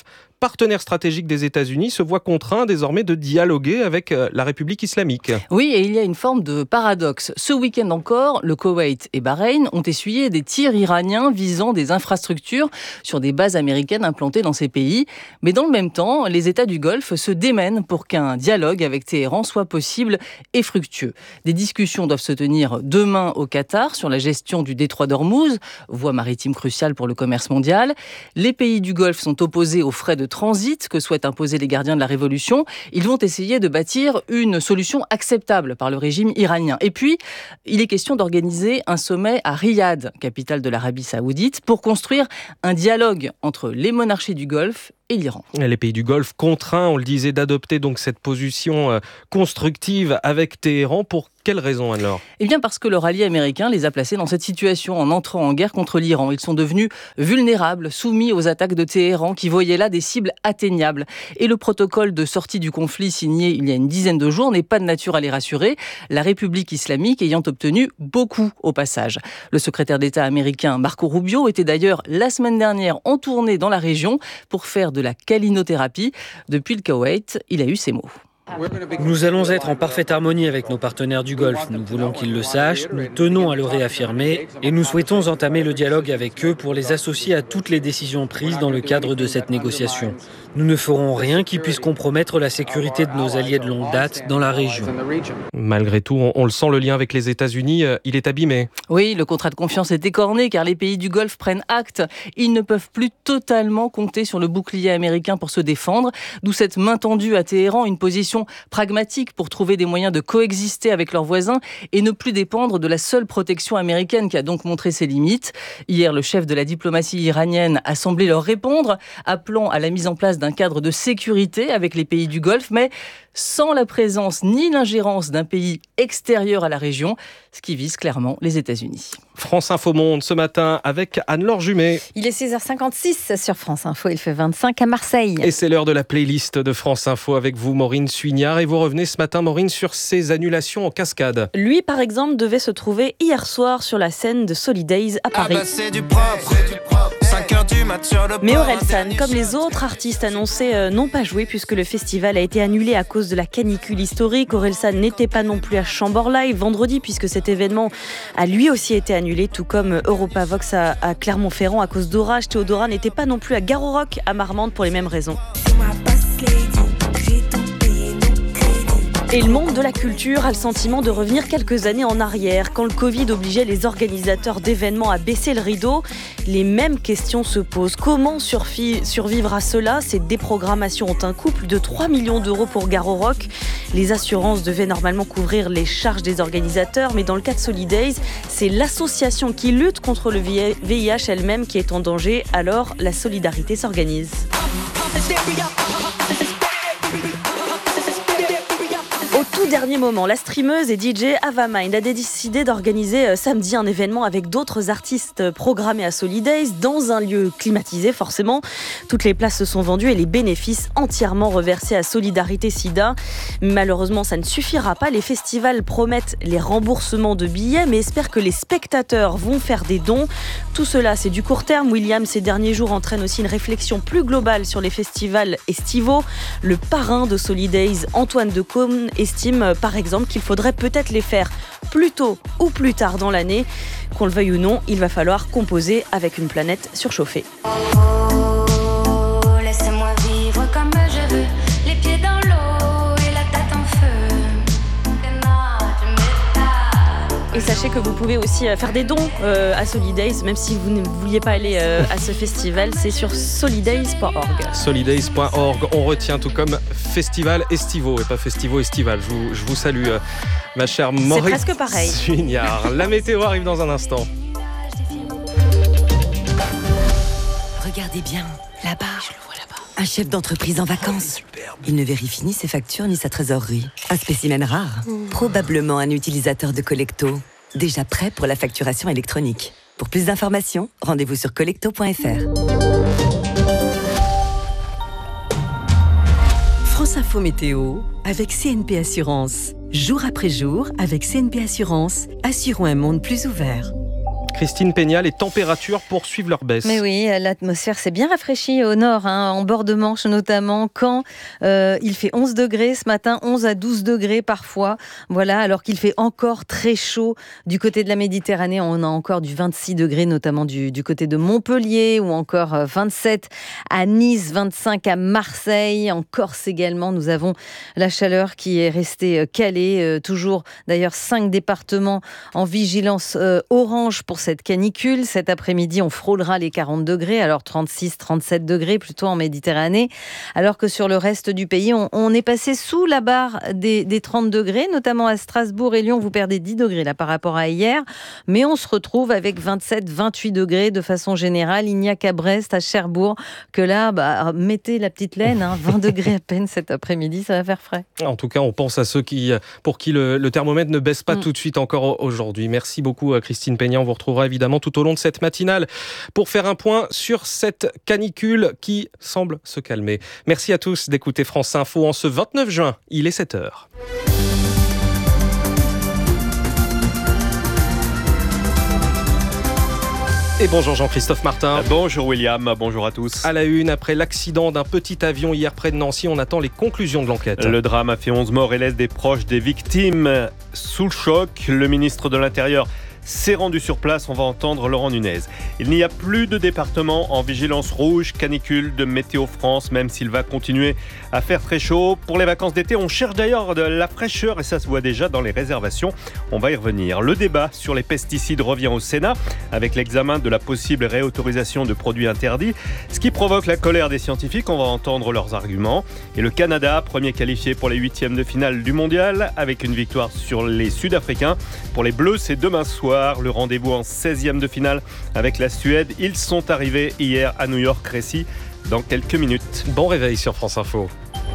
partenaire stratégique des États-Unis, se voit contraint désormais de dialoguer avec la République islamique. Oui, et il y a une forme de paradoxe. Ce week-end encore, le Koweït et Bahreïn ont essuyé des tirs iraniens visant des infrastructures sur des bases américaines implantées dans ces pays. Mais dans le même temps, les États du Golfe se démènent pour qu'un dialogue avec Téhéran soit possible et fructueux. Des discussions doivent se tenir demain au Qatar sur la gestion du détroit d'Ormuz, voie maritime cruciale pour le commerce mondial. Les pays du Golfe sont opposés aux frais de transit que souhaitent imposer les gardiens de la révolution. Ils vont essayer de bâtir une solution acceptable par le régime iranien. Et puis, il est question d'organiser un sommet à Riyad, capitale de l'Arabie Saoudite, pour construire un dialogue entre les monarchies du Golfe et l'Iran. Les pays du Golfe contraints, on le disait, d'adopter donc cette position constructive avec Téhéran. Pour quelle raison alors ? Eh bien parce que leur allié américain les a placés dans cette situation en entrant en guerre contre l'Iran. Ils sont devenus vulnérables, soumis aux attaques de Téhéran qui voyaient là des cibles atteignables. Et le protocole de sortie du conflit signé il y a une dizaine de jours n'est pas de nature à les rassurer, la République islamique ayant obtenu beaucoup au passage. Le secrétaire d'État américain Marco Rubio était d'ailleurs la semaine dernière en tournée dans la région pour faire de la calinothérapie. Depuis le Koweït, il a eu ces mots. Nous allons être en parfaite harmonie avec nos partenaires du Golfe. Nous voulons qu'ils le sachent, nous tenons à le réaffirmer et nous souhaitons entamer le dialogue avec eux pour les associer à toutes les décisions prises dans le cadre de cette négociation. Nous ne ferons rien qui puisse compromettre la sécurité de nos alliés de longue date dans la région. Malgré tout, on le sent, le lien avec les États-Unis, il est abîmé. Oui, le contrat de confiance est écorné car les pays du Golfe prennent acte. Ils ne peuvent plus totalement compter sur le bouclier américain pour se défendre, d'où cette main tendue à Téhéran, une position pragmatique pour trouver des moyens de coexister avec leurs voisins et ne plus dépendre de la seule protection américaine qui a donc montré ses limites. Hier, le chef de la diplomatie iranienne a semblé leur répondre, appelant à la mise en place d'un cadre de sécurité avec les pays du Golfe, mais sans la présence ni l'ingérence d'un pays extérieur à la région, ce qui vise clairement les États-Unis. France Info Monde ce matin avec Anne-Laure Jumet. Il est 6h56 sur France Info, il fait 25 à Marseille. Et c'est l'heure de la playlist de France Info avec vous, Maureen Suignard. Et vous revenez ce matin, Maureen, sur ces annulations en cascade. Lui, par exemple, devait se trouver hier soir sur la scène de Solidays à Paris. C'est du propre. 5h du mat sur le mais Orelsan, comme les autres artistes annoncés, n'ont pas joué puisque le festival a été annulé à cause de la canicule historique. Orelsan n'était pas non plus à Chambord Live vendredi puisque cet événement a lui aussi été annulé, tout comme Europavox à Clermont-Ferrand à cause d'orage. Théodora n'était pas non plus à Gare au Roc à Marmande pour les mêmes raisons. Et le monde de la culture a le sentiment de revenir quelques années en arrière. Quand le Covid obligeait les organisateurs d'événements à baisser le rideau, les mêmes questions se posent. Comment survivre à cela ? Ces déprogrammations ont un coût, plus de 3 millions d'euros pour Gare au Roc. Les assurances devaient normalement couvrir les charges des organisateurs, mais dans le cas de Solidays, c'est l'association qui lutte contre le VIH elle-même qui est en danger. Alors, la solidarité s'organise. Au tout dernier moment, la streameuse et DJ Ava Mind a décidé d'organiser samedi un événement avec d'autres artistes programmés à Solidays dans un lieu climatisé forcément. Toutes les places se sont vendues et les bénéfices entièrement reversés à Solidarité Sida. Malheureusement, ça ne suffira pas. Les festivals promettent les remboursements de billets mais espèrent que les spectateurs vont faire des dons. Tout cela, c'est du court terme. William, ces derniers jours, entraîne aussi une réflexion plus globale sur les festivals estivaux. Le parrain de Solidays, Antoine Decaune, estime par exemple qu'il faudrait peut-être les faire plus tôt ou plus tard dans l'année. Qu'on le veuille ou non, il va falloir composer avec une planète surchauffée. Laissez-moi vivre comme je veux, les pieds dans l'eau et la tête en feu. Et sachez que vous pouvez aussi faire des dons à Solidays, même si vous ne vouliez pas aller à ce festival, c'est sur solidays.org. Solidays.org, on retient tout comme festival estivo et pas festivo estival. Je vous salue, ma chère Maureen. C'est presque pareil. Suignard. La météo arrive dans un instant. Regardez bien, là-bas. Je le vois là-bas. Un chef d'entreprise en vacances. Il ne vérifie ni ses factures ni sa trésorerie. Un spécimen rare. Probablement un utilisateur de Collecto. Déjà prêt pour la facturation électronique. Pour plus d'informations, rendez-vous sur collecto.fr. France Info Météo avec CNP Assurance. Jour après jour, avec CNP Assurance, assurons un monde plus ouvert. Christine Peña, les températures poursuivent leur baisse. Mais oui, l'atmosphère s'est bien rafraîchie au nord, en bord de Manche notamment, quand il fait 11 degrés ce matin, 11 à 12 degrés parfois. Voilà, alors qu'il fait encore très chaud du côté de la Méditerranée. On a encore du 26 degrés, notamment du côté de Montpellier, ou encore 27 à Nice, 25 à Marseille. En Corse également, nous avons la chaleur qui est restée calée. Toujours d'ailleurs 5 départements en vigilance orange pour cette canicule. Cet après-midi, on frôlera les 40 degrés, alors 36, 37 degrés plutôt en Méditerranée, alors que sur le reste du pays, on est passé sous la barre des 30 degrés, notamment à Strasbourg et Lyon. Vous perdez 10 degrés là par rapport à hier, mais on se retrouve avec 27, 28 degrés de façon générale. Il n'y a qu'à Brest, à Cherbourg, que là, mettez la petite laine, 20 degrés à peine cet après-midi, ça va faire frais. En tout cas, on pense à ceux pour qui le thermomètre ne baisse pas tout de suite encore aujourd'hui. Merci beaucoup Christine Peña. On vous retrouvera évidemment tout au long de cette matinale pour faire un point sur cette canicule qui semble se calmer. Merci à tous d'écouter France Info en ce 29 juin. Il est 7h. Et bonjour Jean-Christophe Martin. Bonjour William, bonjour à tous. À la une, après l'accident d'un petit avion hier près de Nancy, on attend les conclusions de l'enquête. Le drame a fait 11 morts et laisse des proches des victimes sous le choc. Le ministre de l'Intérieur s'est rendu sur place, on va entendre Laurent Nunez. Il n'y a plus de département en vigilance rouge, canicule de Météo France, même s'il va continuer à faire très chaud. Pour les vacances d'été, on cherche d'ailleurs de la fraîcheur et ça se voit déjà dans les réservations. On va y revenir. Le débat sur les pesticides revient au Sénat avec l'examen de la possible réautorisation de produits interdits, ce qui provoque la colère des scientifiques. On va entendre leurs arguments. Et le Canada, premier qualifié pour les 8e de finale du mondial, avec une victoire sur les Sud-Africains. Pour les Bleus, c'est demain soir. Le rendez-vous en 16e de finale avec la Suède. Ils sont arrivés hier à New York. Récit dans quelques minutes. Bon réveil sur France Info.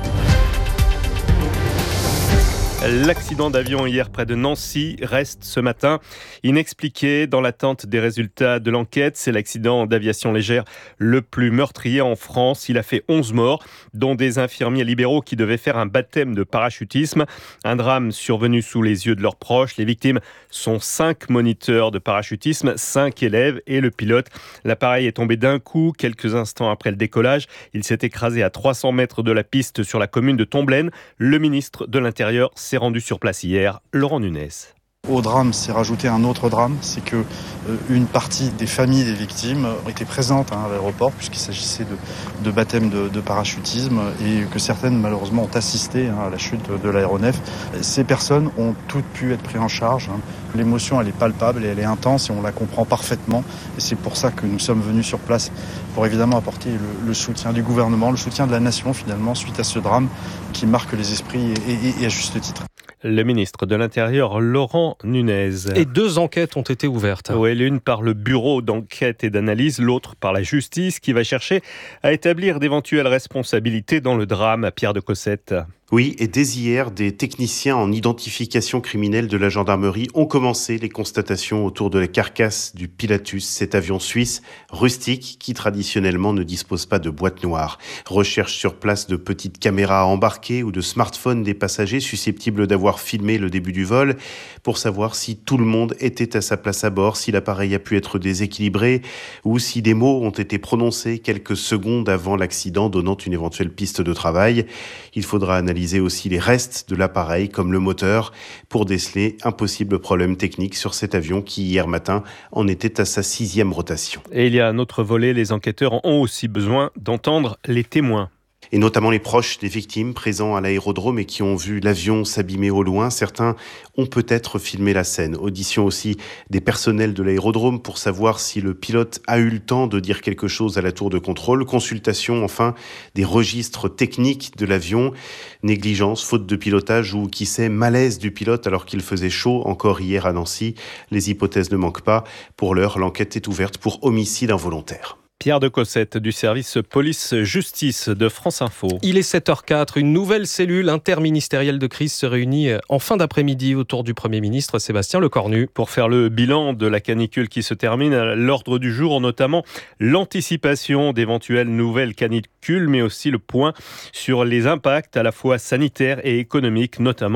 L'accident d'avion hier près de Nancy reste ce matin inexpliqué dans l'attente des résultats de l'enquête. C'est l'accident d'aviation légère le plus meurtrier en France. Il a fait 11 morts, dont des infirmiers libéraux qui devaient faire un baptême de parachutisme. Un drame survenu sous les yeux de leurs proches. Les victimes sont 5 moniteurs de parachutisme, 5 élèves et le pilote. L'appareil est tombé d'un coup quelques instants après le décollage. Il s'est écrasé à 300 mètres de la piste sur la commune de Tomblaine. Le ministre de l'Intérieur s'est rendu sur place hier, Laurent Nunez. Au drame s'est rajouté un autre drame, c'est que une partie des familles des victimes étaient présentes à l'aéroport puisqu'il s'agissait de baptême de parachutisme et que certaines malheureusement ont assisté à la chute de l'aéronef. Ces personnes ont toutes pu être prises en charge. L'émotion elle est palpable et elle est intense et on la comprend parfaitement et c'est pour ça que nous sommes venus sur place pour évidemment apporter le soutien du gouvernement, le soutien de la nation finalement suite à ce drame qui marque les esprits et à juste titre. Le ministre de l'Intérieur, Laurent Nunez. Et 2 enquêtes ont été ouvertes. Oui, l'une par le bureau d'enquête et d'analyse, l'autre par la justice qui va chercher à établir d'éventuelles responsabilités dans le drame à Pierre de Cossette. Oui, et dès hier, des techniciens en identification criminelle de la gendarmerie ont commencé les constatations autour de la carcasse du Pilatus, cet avion suisse rustique qui traditionnellement ne dispose pas de boîte noire. Recherche sur place de petites caméras embarquées ou de smartphones des passagers susceptibles d'avoir filmé le début du vol pour savoir si tout le monde était à sa place à bord, si l'appareil a pu être déséquilibré ou si des mots ont été prononcés quelques secondes avant l'accident, donnant une éventuelle piste de travail. Il faudra analyser aussi les restes de l'appareil comme le moteur pour déceler un possible problème technique sur cet avion qui hier matin en était à sa 6e rotation. Et il y a un autre volet, les enquêteurs ont aussi besoin d'entendre les témoins. Et notamment les proches des victimes présents à l'aérodrome et qui ont vu l'avion s'abîmer au loin. Certains ont peut-être filmé la scène. Audition aussi des personnels de l'aérodrome pour savoir si le pilote a eu le temps de dire quelque chose à la tour de contrôle. Consultation enfin des registres techniques de l'avion. Négligence, faute de pilotage ou qui sait malaise du pilote alors qu'il faisait chaud encore hier à Nancy. Les hypothèses ne manquent pas. Pour l'heure, l'enquête est ouverte pour homicide involontaire. Pierre de Cossette du service police-justice de France Info. Il est 7h04. Une nouvelle cellule interministérielle de crise se réunit en fin d'après-midi autour du Premier ministre Sébastien Lecornu. Pour faire le bilan de la canicule qui se termine, à l'ordre du jour, notamment l'anticipation d'éventuelles nouvelles canicules, mais aussi le point sur les impacts à la fois sanitaires et économiques, notamment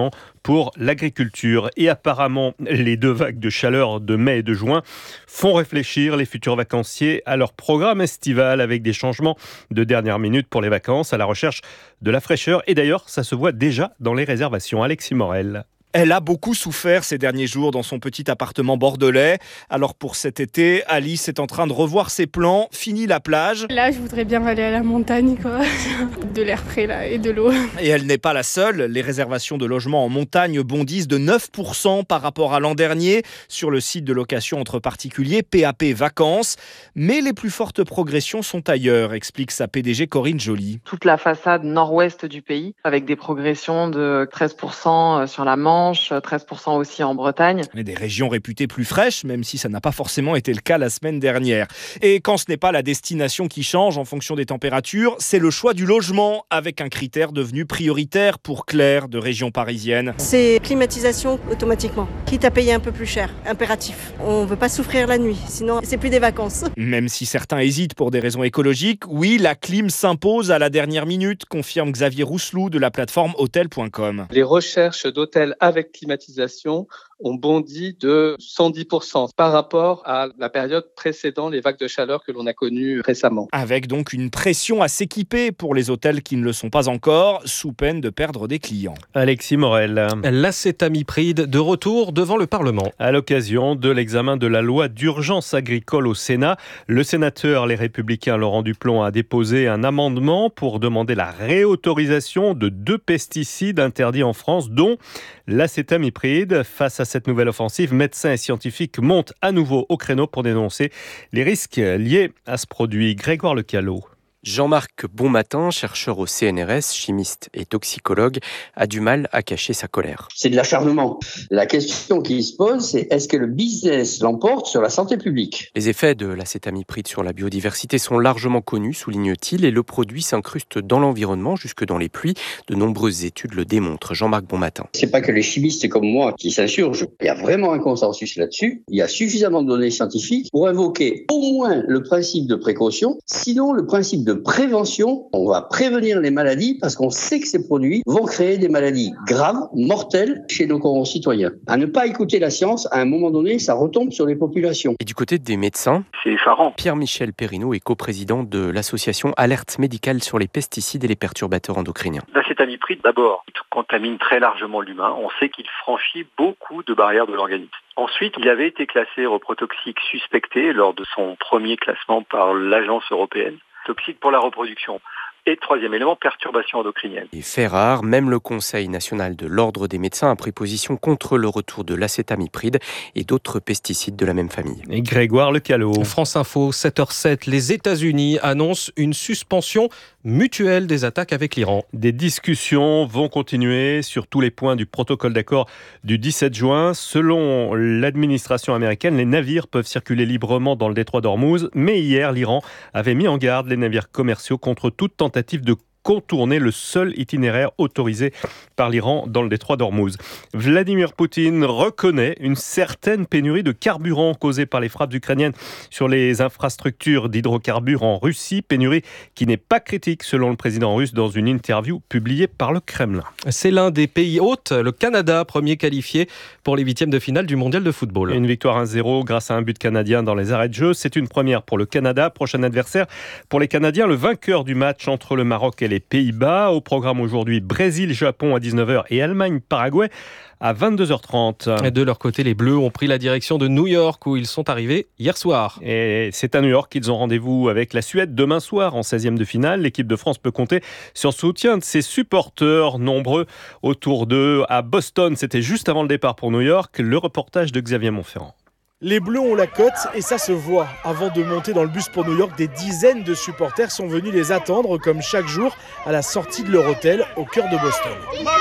pour l'agriculture. Et apparemment, les 2 vagues de chaleur de mai et de juin font réfléchir les futurs vacanciers à leur programme estival avec des changements de dernière minute pour les vacances à la recherche de la fraîcheur. Et d'ailleurs, ça se voit déjà dans les réservations. Alexis Morel. Elle a beaucoup souffert ces derniers jours dans son petit appartement bordelais. Alors pour cet été, Alice est en train de revoir ses plans. Fini la plage. Là, je voudrais bien aller à la montagne, quoi. De l'air frais là et de l'eau. Et elle n'est pas la seule. Les réservations de logements en montagne bondissent de 9% par rapport à l'an dernier sur le site de location entre particuliers PAP Vacances. Mais les plus fortes progressions sont ailleurs, explique sa PDG Corinne Joly. Toute la façade nord-ouest du pays, avec des progressions de 13% sur la Manche, 13% aussi en Bretagne. Mais des régions réputées plus fraîches, même si ça n'a pas forcément été le cas la semaine dernière. Et quand ce n'est pas la destination qui change en fonction des températures, c'est le choix du logement, avec un critère devenu prioritaire pour Claire de région parisienne. C'est climatisation automatiquement, quitte à payer un peu plus cher, impératif. On ne veut pas souffrir la nuit, sinon c'est plus des vacances. Même si certains hésitent pour des raisons écologiques, oui, la clim s'impose à la dernière minute, confirme Xavier Rousselou de la plateforme Hotel.com. Les recherches d'hôtels avec climatisation ont bondi de 110% par rapport à la période précédant les vagues de chaleur que l'on a connues récemment. Avec donc une pression à s'équiper pour les hôtels qui ne le sont pas encore, sous peine de perdre des clients. Alexis Morel. L'acétamipride de retour devant le Parlement. À l'occasion de l'examen de la loi d'urgence agricole au Sénat, le sénateur Les Républicains Laurent Duplon a déposé un amendement pour demander la réautorisation de 2 pesticides interdits en France, dont l'acétamipride. Face à cette nouvelle offensive, médecins et scientifiques montent à nouveau au créneau pour dénoncer les risques liés à ce produit. Grégoire Lecalot. Jean-Marc Bonmatin, chercheur au CNRS, chimiste et toxicologue, a du mal à cacher sa colère. C'est de l'acharnement. La question qui se pose, c'est est-ce que le business l'emporte sur la santé publique ? Les effets de l'acétamipride sur la biodiversité sont largement connus, souligne-t-il, et le produit s'incruste dans l'environnement jusque dans les pluies. De nombreuses études le démontrent. Jean-Marc Bonmatin. C'est pas que les chimistes comme moi qui s'insurgent. Il y a vraiment un consensus là-dessus. Il y a suffisamment de données scientifiques pour invoquer au moins le principe de précaution, sinon le principe de prévention. On va prévenir les maladies parce qu'on sait que ces produits vont créer des maladies graves, mortelles chez nos concitoyens. À ne pas écouter la science, à un moment donné, ça retombe sur les populations. Et du côté des médecins, c'est effarant. Pierre-Michel Perrineau est coprésident de l'association Alerte médicale sur les pesticides et les perturbateurs endocriniens. L'acétamipride, d'abord, il contamine très largement l'humain. On sait qu'il franchit beaucoup de barrières de l'organisme. Ensuite, il avait été classé reprotoxique suspecté lors de son premier classement par l'Agence européenne. Toxique pour la reproduction. Et troisième élément, perturbation endocrinienne. Et fait rare, même le Conseil national de l'ordre des médecins a pris position contre le retour de l'acétamipride et d'autres pesticides de la même famille. Et Grégoire Lecalot. France Info, 7h07, les États-Unis annoncent une suspension mutuelle des attaques avec l'Iran. Des discussions vont continuer sur tous les points du protocole d'accord du 17 juin. Selon l'administration américaine, les navires peuvent circuler librement dans le détroit d'Ormuz, mais hier, l'Iran avait mis en garde les navires commerciaux contre toute tentative de contourner le seul itinéraire autorisé par l'Iran dans le détroit d'Ormuz. Vladimir Poutine reconnaît une certaine pénurie de carburant causée par les frappes ukrainiennes sur les infrastructures d'hydrocarbures en Russie, pénurie qui n'est pas critique selon le président russe dans une interview publiée par le Kremlin. C'est l'un des pays hôtes, le Canada, premier qualifié pour les 8e de finale du mondial de football. Une victoire 1-0 grâce à un but canadien dans les arrêts de jeu, c'est une première pour le Canada. Prochain adversaire pour les Canadiens, le vainqueur du match entre le Maroc et les Pays-Bas. Au programme aujourd'hui, Brésil-Japon à 19h et Allemagne-Paraguay à 22h30. Et de leur côté, les Bleus ont pris la direction de New York où ils sont arrivés hier soir. Et c'est à New York qu'ils ont rendez-vous avec la Suède demain soir en 16e de finale. L'équipe de France peut compter sur le soutien de ses supporters nombreux autour d'eux. À Boston, c'était juste avant le départ pour New York. Le reportage de Xavier Montferrand. Les Bleus ont la cote et ça se voit. Avant de monter dans le bus pour New York, des dizaines de supporters sont venus les attendre comme chaque jour à la sortie de leur hôtel au cœur de Boston.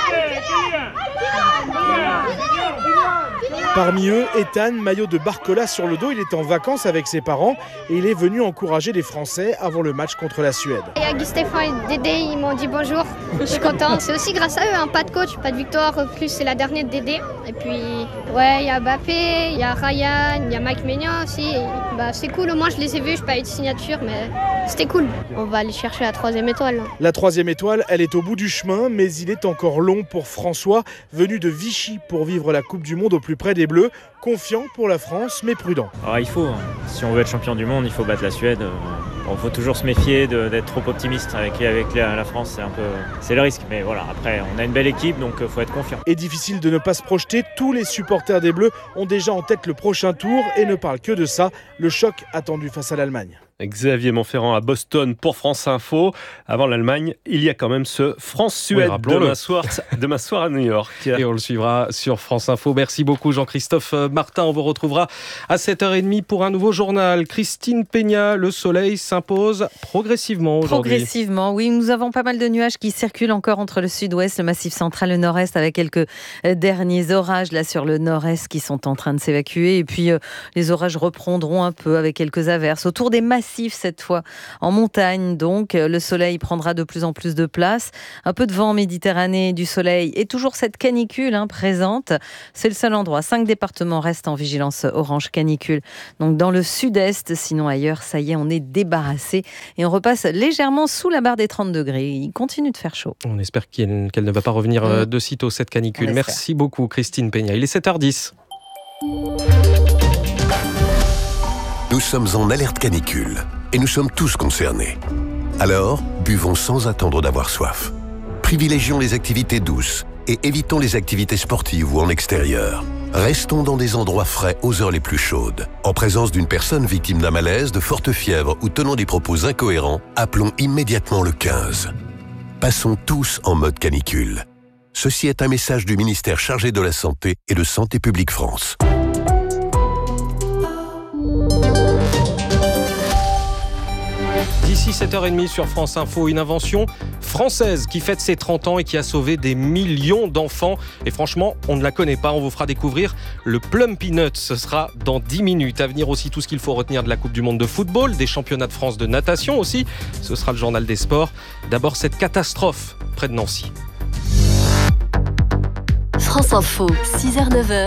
Parmi eux, Ethan, maillot de Barcola sur le dos, il est en vacances avec ses parents et il est venu encourager les Français avant le match contre la Suède. Il y a Gustéphan et Dédé, ils m'ont dit bonjour, je suis content. C'est aussi grâce à eux, pas de coach, pas de victoire, plus c'est la dernière de Dédé. Et puis, ouais, il y a Mbappé, il y a Ryan, il y a Mike Maignan aussi. C'est cool, au moins je les ai vus, je n'ai pas eu de signature, mais c'était cool. On va aller chercher la 3e étoile. La 3e étoile, elle est au bout du chemin, mais il est encore long pour François, venu de Vichy pour vivre la Coupe du Monde au plus près des Bleus. Confiant pour la France, mais prudent. Il faut, si on veut être champion du monde, il faut battre la Suède. Il faut toujours se méfier d'être trop optimiste avec la France, c'est le risque. Mais voilà, après, on a une belle équipe, donc il faut être confiant. Et difficile de ne pas se projeter, tous les supporters des Bleus ont déjà en tête le prochain tour et ne parlent que de ça, le choc attendu face à l'Allemagne. Xavier Montferrand à Boston pour France Info. Avant l'Allemagne, il y a quand même ce France-Suède demain soir à New York. Et on le suivra sur France Info. Merci beaucoup Jean-Christophe Martin. On vous retrouvera à 7h30 pour un nouveau journal. Christine Peña, le soleil s'impose progressivement aujourd'hui. Progressivement, oui. Nous avons pas mal de nuages qui circulent encore entre le sud-ouest, le massif central, le nord-est, avec quelques derniers orages là sur le nord-est qui sont en train de s'évacuer. Et puis les orages reprendront un peu avec quelques averses autour des massifs cette fois en montagne. Donc le soleil prendra de plus en plus de place. Un peu de vent en Méditerranée, du soleil et toujours cette canicule présente. C'est le seul endroit. 5 départements restent en vigilance orange canicule. Donc dans le sud-est, sinon ailleurs, ça y est, on est débarrassé et on repasse légèrement sous la barre des 30 degrés. Il continue de faire chaud. On espère qu'elle ne va pas revenir de sitôt cette canicule. Merci beaucoup Christine Peña. Il est 7h10. Nous sommes en alerte canicule et nous sommes tous concernés. Alors, buvons sans attendre d'avoir soif. Privilégions les activités douces et évitons les activités sportives ou en extérieur. Restons dans des endroits frais aux heures les plus chaudes. En présence d'une personne victime d'un malaise, de forte fièvre ou tenant des propos incohérents, appelons immédiatement le 15. Passons tous en mode canicule. Ceci est un message du ministère chargé de la Santé et de Santé publique France. D'ici 7h30 sur France Info, une invention française qui fête ses 30 ans et qui a sauvé des millions d'enfants. Et franchement, on ne la connaît pas. On vous fera découvrir le Plum Peanut. Ce sera dans 10 minutes. À venir aussi tout ce qu'il faut retenir de la Coupe du Monde de football, des championnats de France de natation aussi. Ce sera le journal des sports. D'abord, cette catastrophe près de Nancy. France Info, 6h-9h,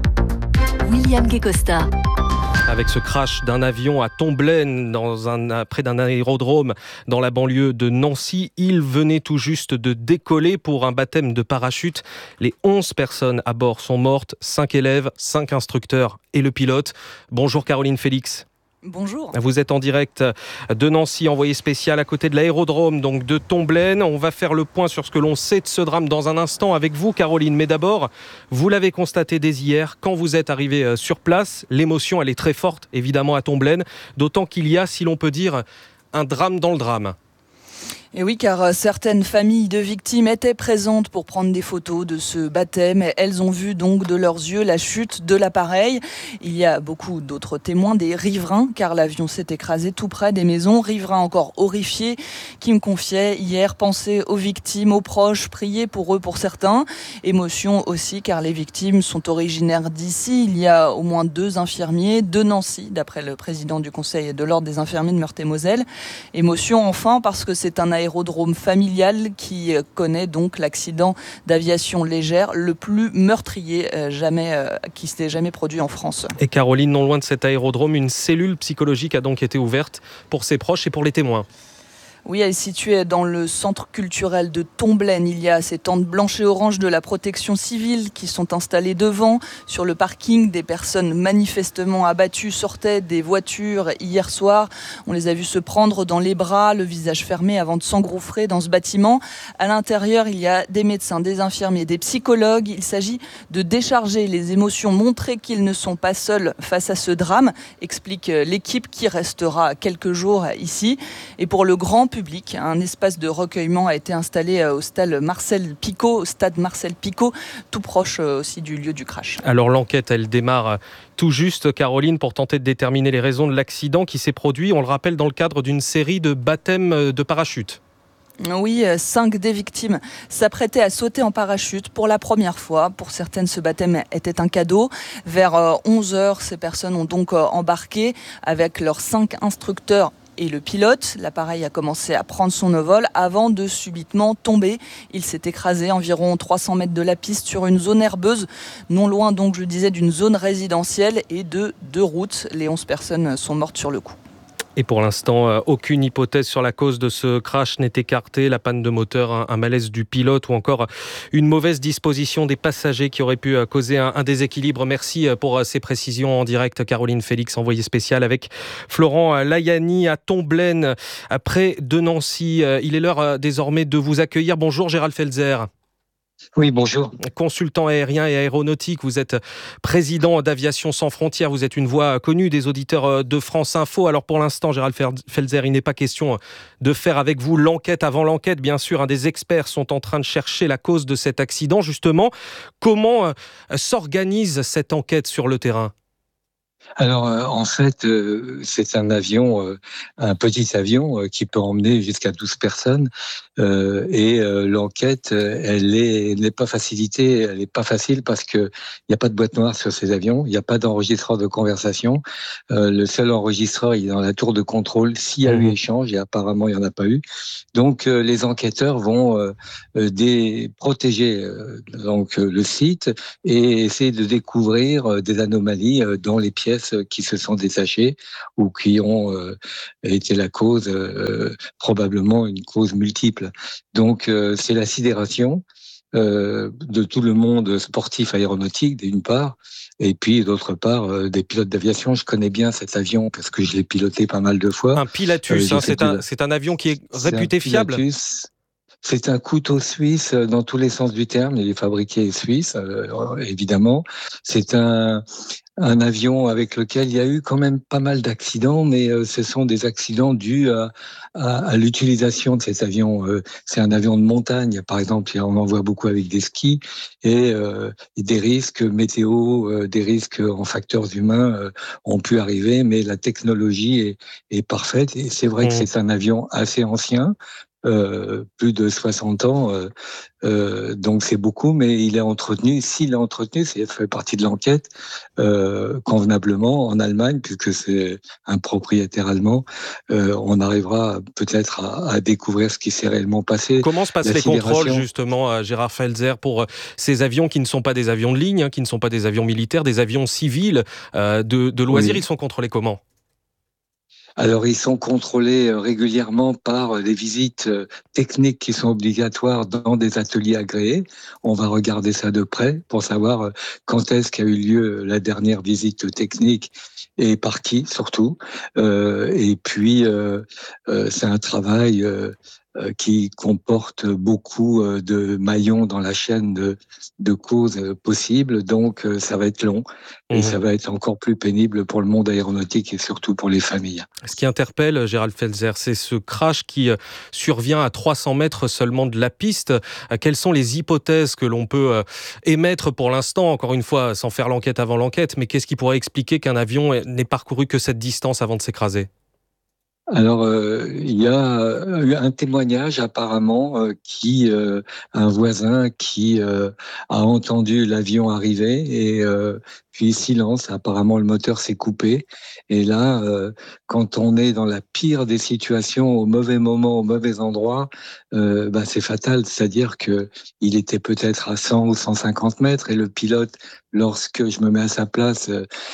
William Guécosta. Avec ce crash d'un avion à Tomblaine, près d'un aérodrome dans la banlieue de Nancy. Il venait tout juste de décoller pour un baptême de parachute. Les 11 personnes à bord sont mortes, 5 élèves, 5 instructeurs et le pilote. Bonjour Caroline Félix. Bonjour. Vous êtes en direct de Nancy, envoyé spécial à côté de l'aérodrome donc de Tomblaine. On va faire le point sur ce que l'on sait de ce drame dans un instant avec vous, Caroline. Mais d'abord, vous l'avez constaté dès hier, quand vous êtes arrivé sur place, l'émotion elle est très forte, évidemment, à Tomblaine. D'autant qu'il y a, si l'on peut dire, un drame dans le drame. Et oui, car certaines familles de victimes étaient présentes pour prendre des photos de ce baptême. Elles ont vu donc de leurs yeux la chute de l'appareil. Il y a beaucoup d'autres témoins, des riverains, car l'avion s'est écrasé tout près des maisons. Riverains encore horrifiés qui me confiaient hier penser aux victimes, aux proches, prier pour eux pour certains. Émotion aussi, car les victimes sont originaires d'ici. Il y a au moins 2 infirmiers de Nancy, d'après le président du Conseil de l'Ordre des infirmiers de Meurthe-et-Moselle. Émotion enfin, parce que c'est un aérodrome familial qui connaît donc l'accident d'aviation légère le plus meurtrier qui s'était jamais produit en France. Et Caroline, non loin de cet aérodrome, une cellule psychologique a donc été ouverte pour ses proches et pour les témoins. Oui, elle est située dans le centre culturel de Tomblaine. Il y a ces tentes blanches et oranges de la protection civile qui sont installées devant. Sur le parking, des personnes manifestement abattues sortaient des voitures hier soir. On les a vus se prendre dans les bras, le visage fermé avant de s'engouffrer dans ce bâtiment. À l'intérieur, il y a des médecins, des infirmiers, des psychologues. Il s'agit de décharger les émotions, montrer qu'ils ne sont pas seuls face à ce drame, explique l'équipe qui restera quelques jours ici. Et pour le grand public, un espace de recueillement a été installé au stade Marcel Picot, tout proche aussi du lieu du crash. Alors l'enquête, elle démarre tout juste, Caroline, pour tenter de déterminer les raisons de l'accident qui s'est produit, on le rappelle, dans le cadre d'une série de baptêmes de parachute. Oui, 5 des victimes s'apprêtaient à sauter en parachute pour la première fois. Pour certaines, ce baptême était un cadeau. Vers 11h, ces personnes ont donc embarqué avec leurs 5 instructeurs et le pilote. L'appareil a commencé à prendre son envol avant de subitement tomber. Il s'est écrasé environ 300 mètres de la piste sur une zone herbeuse, non loin donc, je le disais, d'une zone résidentielle et de 2 routes. Les 11 personnes sont mortes sur le coup. Et pour l'instant, aucune hypothèse sur la cause de ce crash n'est écartée. La panne de moteur, un malaise du pilote ou encore une mauvaise disposition des passagers qui aurait pu causer un déséquilibre. Merci pour ces précisions en direct. Caroline Félix, envoyée spéciale avec Florent Layani à Tomblaine, près de Nancy. Il est l'heure désormais de vous accueillir. Bonjour Gérald Felzer. Oui, bonjour. Consultant aérien et aéronautique, vous êtes président d'Aviation Sans Frontières, vous êtes une voix connue des auditeurs de France Info. Alors pour l'instant, Gérald Felzer, il n'est pas question de faire avec vous l'enquête avant l'enquête. Bien sûr, des experts sont en train de chercher la cause de cet accident. Justement, comment s'organise cette enquête sur le terrain ? Alors, en fait, c'est un avion, un petit avion qui peut emmener jusqu'à 12 personnes. Et l'enquête, elle n'est pas facilitée, elle n'est pas facile parce que il n'y a pas de boîte noire sur ces avions, il n'y a pas d'enregistreur de conversation. Le seul enregistreur, il est dans la tour de contrôle. S'il y a eu échange, et apparemment il n'y en a pas eu. Donc, les enquêteurs vont protéger donc le site et essayer de découvrir des anomalies dans les pièces qui se sont détachées ou qui ont été la cause, probablement une cause multiple. Donc c'est la sidération de tout le monde sportif aéronautique d'une part, et puis d'autre part des pilotes d'aviation. Je connais bien cet avion parce que je l'ai piloté pas mal de fois. Un Pilatus, c'est un avion qui est réputé fiable. C'est un couteau suisse dans tous les sens du terme. Il est fabriqué suisse, évidemment. C'est un avion avec lequel il y a eu quand même pas mal d'accidents, mais ce sont des accidents dus à l'utilisation de cet avion. C'est un avion de montagne, par exemple, on en voit beaucoup avec des skis, et des risques météo, des risques en facteurs humains ont pu arriver, mais la technologie est parfaite. Et c'est vrai que c'est un avion assez ancien, plus de 60 ans, donc c'est beaucoup, mais il est entretenu. S'il est entretenu, ça fait partie de l'enquête convenablement en Allemagne, puisque c'est un propriétaire allemand. On arrivera peut-être à découvrir ce qui s'est réellement passé. Comment se passent les contrôles justement, Gérard Felzer, pour ces avions qui ne sont pas des avions de ligne, qui ne sont pas des avions militaires, des avions civils de loisirs? Oui. Ils sont contrôlés comment ? Alors, ils sont contrôlés régulièrement par les visites techniques qui sont obligatoires dans des ateliers agréés. On va regarder ça de près pour savoir quand est-ce qu'a eu lieu la dernière visite technique et par qui, surtout. Et puis, c'est un travail qui comporte beaucoup de maillons dans la chaîne de causes possibles. Donc, ça va être long et ça va être encore plus pénible pour le monde aéronautique et surtout pour les familles. Ce qui interpelle, Gérald Felzer, c'est ce crash qui survient à 300 mètres seulement de la piste. Quelles sont les hypothèses que l'on peut émettre pour l'instant, encore une fois, sans faire l'enquête avant l'enquête, mais qu'est-ce qui pourrait expliquer qu'un avion n'ait parcouru que cette distance avant de s'écraser ? Alors, il y a eu un témoignage apparemment un voisin qui a entendu l'avion arriver et puis silence. Apparemment, le moteur s'est coupé. Et là, quand on est dans la pire des situations, au mauvais moment, au mauvais endroit, c'est fatal. C'est-à-dire que il était peut-être à 100 ou 150 mètres et le pilote, lorsque je me mets à sa place,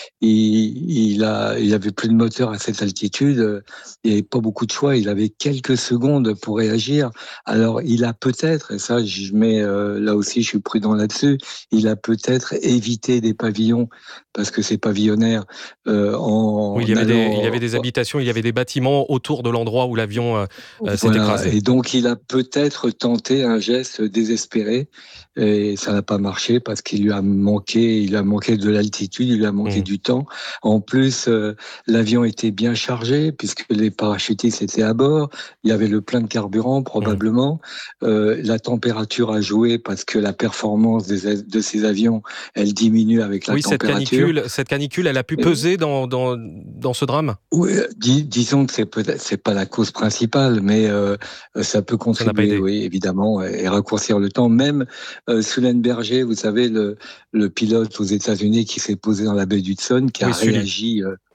il avait plus de moteur à cette altitude. Il n'y avait pas beaucoup de choix. Il avait quelques secondes pour réagir. Alors, il a peut-être, et ça, là aussi, je suis prudent là-dessus, il a peut-être évité des pavillons parce que c'est pavillonnaire. Oui, il y avait des habitations, il y avait des bâtiments autour de l'endroit où l'avion s'est écrasé. Et donc, il a peut-être tenté un geste désespéré et ça n'a pas marché parce qu'il lui a manqué de l'altitude, il lui a manqué du temps. En plus, l'avion était bien chargé puisque les parachutistes étaient à bord. Il y avait le plein de carburant probablement. La température a joué parce que la performance de ces avions, elle diminue avec la température. Cette canicule, elle a pu peser dans ce drame ? Oui, disons que c'est pas la cause principale, mais ça peut contribuer, oui, évidemment, et raccourcir le temps. Même Sullenberger, vous savez, le pilote aux États-Unis qui s'est posé dans la baie d'Hudson, qui a réagi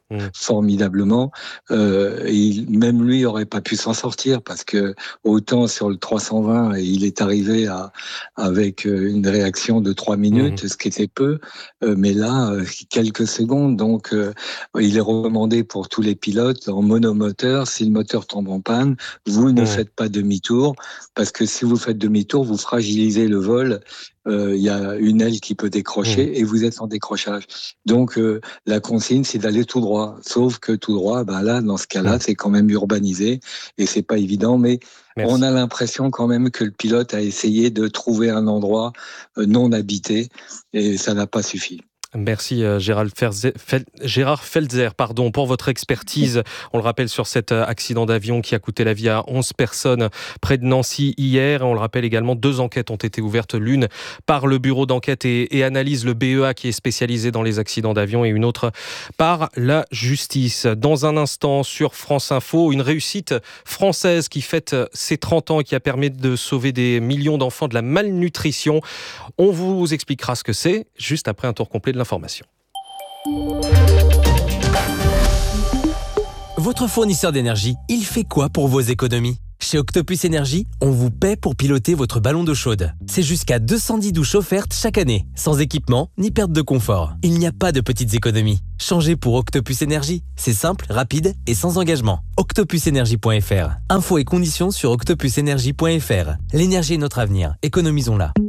formidablement. Même lui n'aurait pas pu s'en sortir parce que autant sur le 320, il est arrivé avec une réaction de 3 minutes, ce qui était peu, mais là, quelques secondes. Donc, il est recommandé pour tous les pilotes en monomoteur. Si le moteur tombe en panne, vous ne faites pas demi-tour parce que si vous faites demi-tour, vous fragilisez le vol. Il y a une aile qui peut décrocher et vous êtes en décrochage. Donc, la consigne, c'est d'aller tout droit. Sauf que tout droit, là, dans ce cas-là, c'est quand même urbanisé et c'est pas évident, mais on a l'impression quand même que le pilote a essayé de trouver un endroit non habité et ça n'a pas suffi. Merci Gérard Felzer, pour votre expertise. On le rappelle sur cet accident d'avion qui a coûté la vie à 11 personnes près de Nancy hier. On le rappelle également, 2 enquêtes ont été ouvertes, l'une par le bureau d'enquête et analyse, le BEA, qui est spécialisé dans les accidents d'avion, et une autre par la justice. Dans un instant, sur France Info, une réussite française qui fête ses 30 ans et qui a permis de sauver des millions d'enfants de la malnutrition. On vous expliquera ce que c'est juste après un tour complet de l'information. Votre fournisseur d'énergie, il fait quoi pour vos économies ? Chez Octopus Énergie, on vous paie pour piloter votre ballon d'eau chaude. C'est jusqu'à 210 douches offertes chaque année, sans équipement ni perte de confort. Il n'y a pas de petites économies. Changez pour Octopus Énergie. C'est simple, rapide et sans engagement. octopusenergie.fr. Infos et conditions sur octopusenergie.fr. L'énergie est notre avenir. Économisons-la.